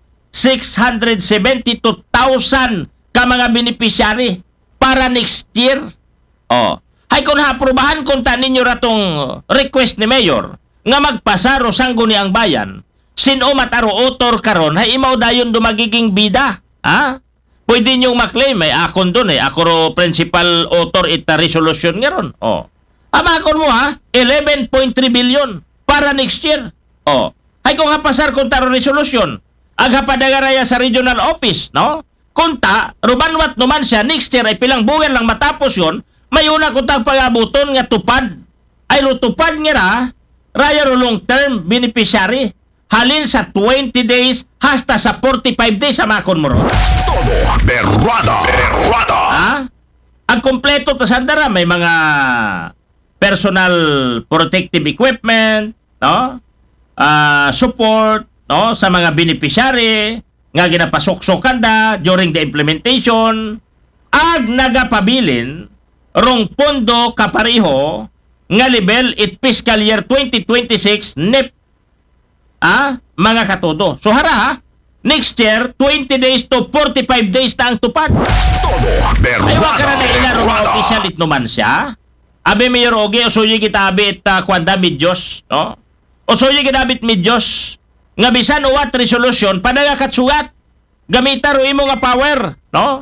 [SPEAKER 1] 672,000 ka mga beneficiary para next year. Hay kung haaprubahan kung ta ninyo ratong request ni Mayor nga magpasa ro sangguniang bayan, sino mataro author karon hay imaw dayon do magiging bida. Pwede nyo maklaim may akon doon ako ro principal author ita resolution nga ron. Amakon mo 11.3 billion para next year. Hay kung hapasar kung taro resolution aghapadagara sa regional office, no? Kunta, rubanwat naman siya, next year ay pilang buwan lang matapos yon, may una kuntang pag-abuton nga tupad. Ay tupad nga raya ro long-term beneficiary. Halin sa 20 days hasta sa 45 days sa makon mo ron.
[SPEAKER 3] Todo berwada.
[SPEAKER 1] Ang kompleto to sandara, may mga personal protective equipment, no? Support, no, sa mga beneficiary nga ginapasok-sokan during the implementation ag nagapabilin rong pondo kapareho nga level it fiscal year 2026 NEP mga katudo. So hara next year 20 days to 45 days na ang tupad.
[SPEAKER 3] Todo
[SPEAKER 1] Ay wa ka na ilaro mga
[SPEAKER 3] berwada.
[SPEAKER 1] official it naman siya. Abe mayor oge usuyi kita abit kwanda midyos, no? Usuyi kita abit midyos nga bisan uwat resolution padaga katsugat gamita ro imo nga power, no?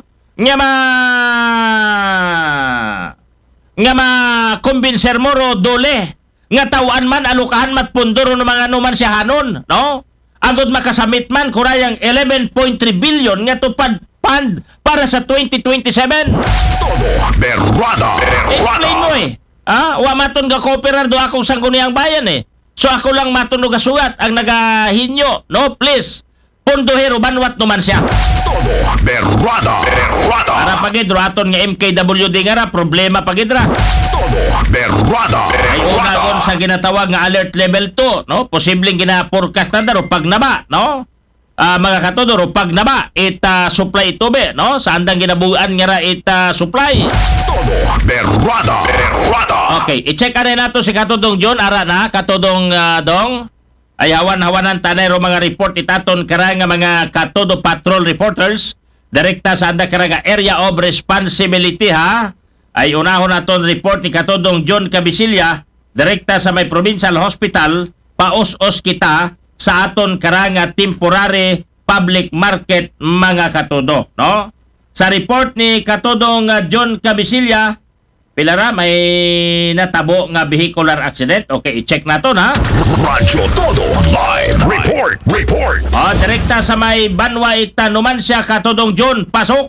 [SPEAKER 1] Nga ma kumbinser mo ro dole nga tawaan man alukahan mat pundoro ng mga anuman siya hanon, no? Agod makasamit man kurayang 11.3 billion nga tupad fund para sa 2027.
[SPEAKER 3] Todo berwada.
[SPEAKER 1] Explain mo wa maton ga cooperar do akong sangguniang bayan So ako lang maton og sugat ang nagahinyo, no? Please. Punduhero banwat naman siya.
[SPEAKER 3] Todo berwada.
[SPEAKER 1] Para pagidro aton nga MKWD nga ra problema pagidra.
[SPEAKER 3] Todo berwada.
[SPEAKER 1] Ay unagon sa ginatawag nga alert level 2, no? Posibleng gina-forecast na daro pag naba, no? Mga katodoro, pag naba, supply ito be, no? Sa andang ginabuan nga ra supply.
[SPEAKER 3] Todo berwada.
[SPEAKER 1] Okay, i-check na nato si Katodong John, ara na, Katodong Dong. Ay hawan-hawanan tanay ro mga report itaton kara nga mga Katodo Patrol Reporters. Direkta sa anda kara nga area of responsibility Ay unahon naton report ni Katodong John Cabisilla, direkta sa may provincial hospital, paos-os kita sa aton kara nga temporary public market mga katodo, no? Sa report ni Katodong John Cabisilla, pilara may natabo nga vehicular accident. Okay, i-check nato na.
[SPEAKER 3] Radyo Todo live report.
[SPEAKER 1] Direkta sa may Banwa Itanuman siya Katodong John, pasok.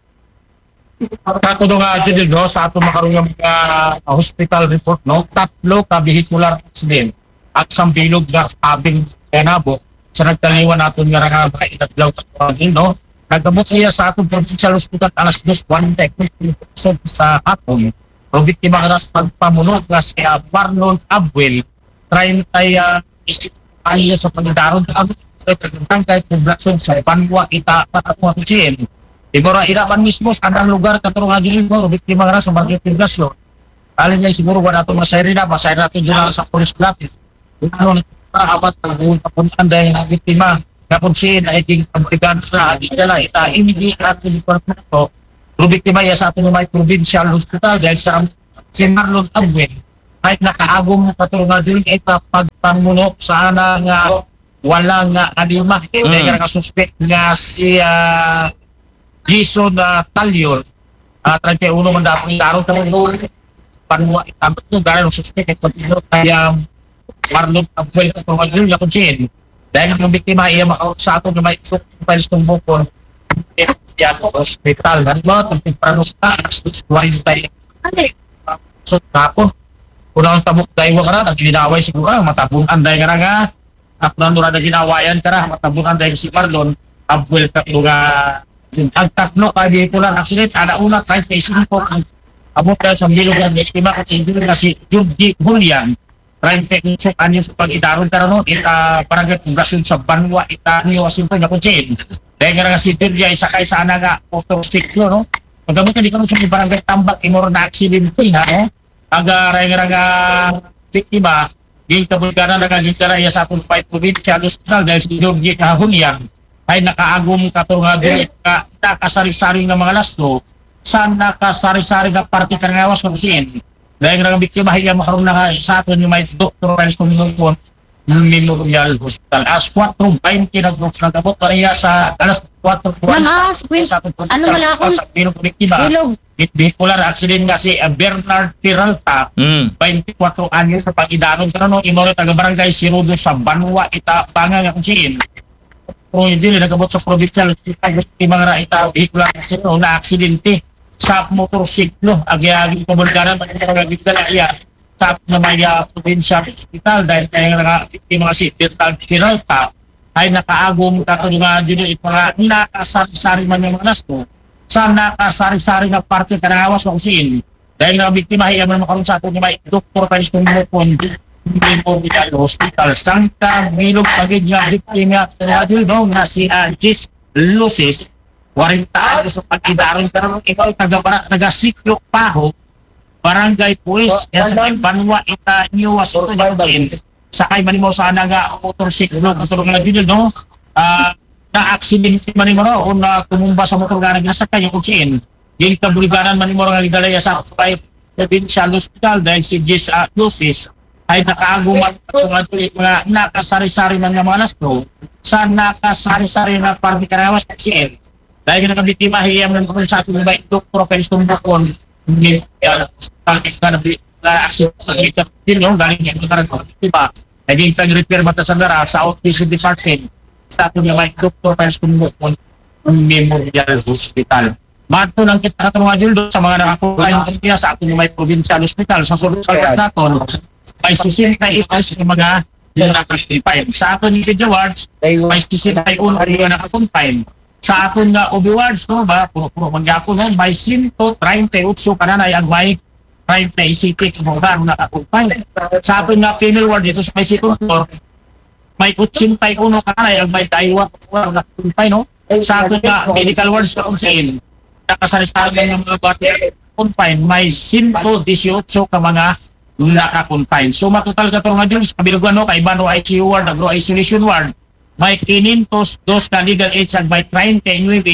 [SPEAKER 5] Kato nga dyan no, sa ato makarong mga hospital report, no? 3 ka vehicular accident at isang bilog na sabing tenabo sa nagtaliwan natin nga mga inadlaw no? Nagdamot siya sa atong provincial hospital alas 2:1 sa hapon. O biktima ka na sa pagpamunod nga si Barnon Abwel, 30 sa pagdaron sa pagdang kahit poblasyon sa Banwa Ita Patakuha Kuchien. Siguro irapan mismo sa andang lugar katulong nga dito, biktima nga sa mga investigasyon. Alin niya siguro wala itong masayri natin doon sa police club. Ano apat ang buong papuntan dahil ang biktima kapunsin na iting pagbigan sa agitala hindi ating department ko. Pero biktima ya sa ating may provincial hospital dahil sa Marlon Abwen ay nakaagom na katulong nga din pagpamuno sana nga walang alima. Dahil nga suspect nga si Jason Talyor 31 man dapat araw sa mga panwa itambot nyo dahil ang suspect ay continuo kaya Marlon Abwen katulong nga din nakunsin. Dahil ang biktima ay sa ato na may files ng bukon siya sa hospital. Dahil mo, temprano ka, so tapos, unang tabok dahil mo ka na, nag-ginaway siguro ka, matabunan dahil ka nga, at nandura na ginawayan ka na, matabunan dahil si Marlon, abwel ka nga, ang tatlo ka vehicular accident, una, kahit na isipin po, abot ka sa milog ng biktima, at hindi na si Judy Julian, Prime Technique anyo sa pag-idaron ka ron, parang kongresyon sa Banwa, niyo asinto niya kung chain. Dahil nga si Julia, isa kay sana nga, autostiklo, no? Pagkamot ka di ka sa barangay tambak, imor na aksidente, ha, no? Aga nga biktima, yung kabulgaran na naging sa atong fight provincial hospital dahil si Judy Julian ay nakaagom katulong nga nakasari-sari ng mga lasto sa nakasari-sari na party kangawas kung siin. Dahil nga biktima hiya makaroon na sa atin yung may doktor Paris Community Memorial Hospital. As 4:20 nag-groups na gabot kaya sa alas 4:20 sa ating sa Pilog biktima. Vehicular accident nga si Bernard Peralta, 24 anyos sa pag-idaron ka no, imore taga-barangay Sirudo sa Banwa, Banga nga kung siin. Pero hindi nagabot sa provincial biktima nga vehicular accident na aksidente sa motorsiklo agi-agi kabulgaran magigdala iya sa na may provincial hospital dahil kaya nga mga si Peralta ay nakaagom katulong nga dito mga nakasari-sari man yung mga nasto sa nakasari-sari na parte kanahawas ng usin dahil nga biktima ay naman makaroon sa atin yung may Dr. Paris Community Memorial Hospital Santa Milog pagid nga biktima na si Jis Lucis 40 anos sa pag-idaron ka naman, ikaw ay taga-Siklo Paho, Barangay Puis, yan sa Banwa, Niwas, ito yung din. Sakay man mo sana nga motorsiklo, katulong nga din no? Na-accident man mo o na tumumba sa motor nga nagsakay yung kutsin. Yung kabulgaran man mo nga nagdalaya sa provincial hospital dahil si Jess Lucis ay nakaaguman mga nakasari-sari man nga mga nasto sa nakasari-sari na parang karawas kutsin. Dahil nga biktima hiyam ng sa ating mga Dr. Paris Tumbukon hospital na accident ng galing yung biktima naging tag-repair mata sa gara sa outpatient department sa ating mga Dr. Paris Tumbukon Memorial Hospital. Bato lang kita katulungan dito sa mga nakakuha ng kanya sa ating mga provincial hospital sa sulod-sulod natin may 68 sa mga nakakonfine. Sa ating video awards may 61 na nakakonfine. Sa aton nga Obi-Wards, no ba? Puro mangyako no, may 138 kananay ang may 30 kung mga nakakumpay. Sa aton nga female ward dito sa may Sikuntor, may 81 kananay ang may daiwa nakakumpay, no? Sa aton nga medical wards na kunsain, nakasari-sari ng mga bata kumpay, may 118 ka mga nakakumpay. So matotal ka ito nga dyan, sa kabilugan, no? Kaibano ICU ward, agro isolation ward, may 502 ka legal age at may 39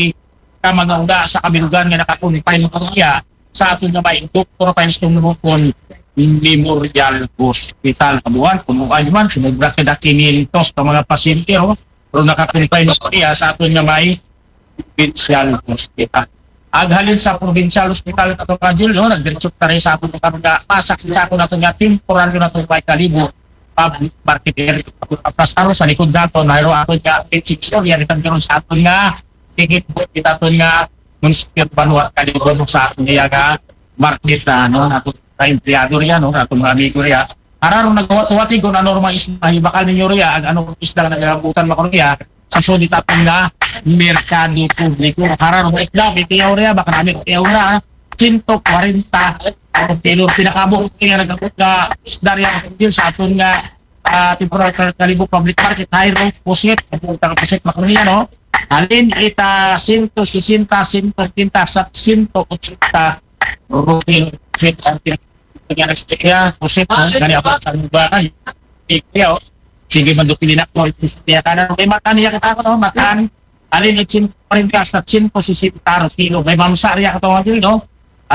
[SPEAKER 5] ka mga uda sa kabilugan nga nakakumpay ng kanya sa atin na may Dr. Paris Tumbukon Memorial Hospital. Kabuhan, punuan naman, sumubra ka na 500 ka mga pasyente, no? Pero nakakumpay ng kanya sa atin na may provincial hospital. Aghalin sa provincial hospital na itong kanil, no? Nagdiretso ka rin sa atin na karga, pasak sa atin na ito nga temporal na ito may kalibo public market pasaro sa likod nato nairo ato nga picture yan itang karon sa ato nga tigit kita ato nga municipal Banwa kalibo sa ato nga market na no nato ka empleyado riya no nato mga amigo riya araro nagwat-wati kung ano normal is mahibakal ninyo riya ang ano isda nga nagabutan makon riya sa sudit ato nga merkado publiko araro mo ikla bitiyaw riya baka namin bitiyaw na 140 kilo pinakabot nga nagabot na isda riya sa aton nga temporal kalibo public market high road pusit pupunta ka pusit makoniya no Alin ita 160, 170 sa 180 rupil fit ang pinagkaya kasi gani ako sa bahay. Ikaw sige mandupili na ko siya kana may matan niya kita ko no matan alin 140 sa 160 kilo may mamsa riya ka to no.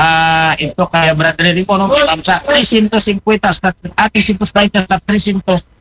[SPEAKER 5] Ito kaya brother ko no mamsa 350 sa 150 sa 300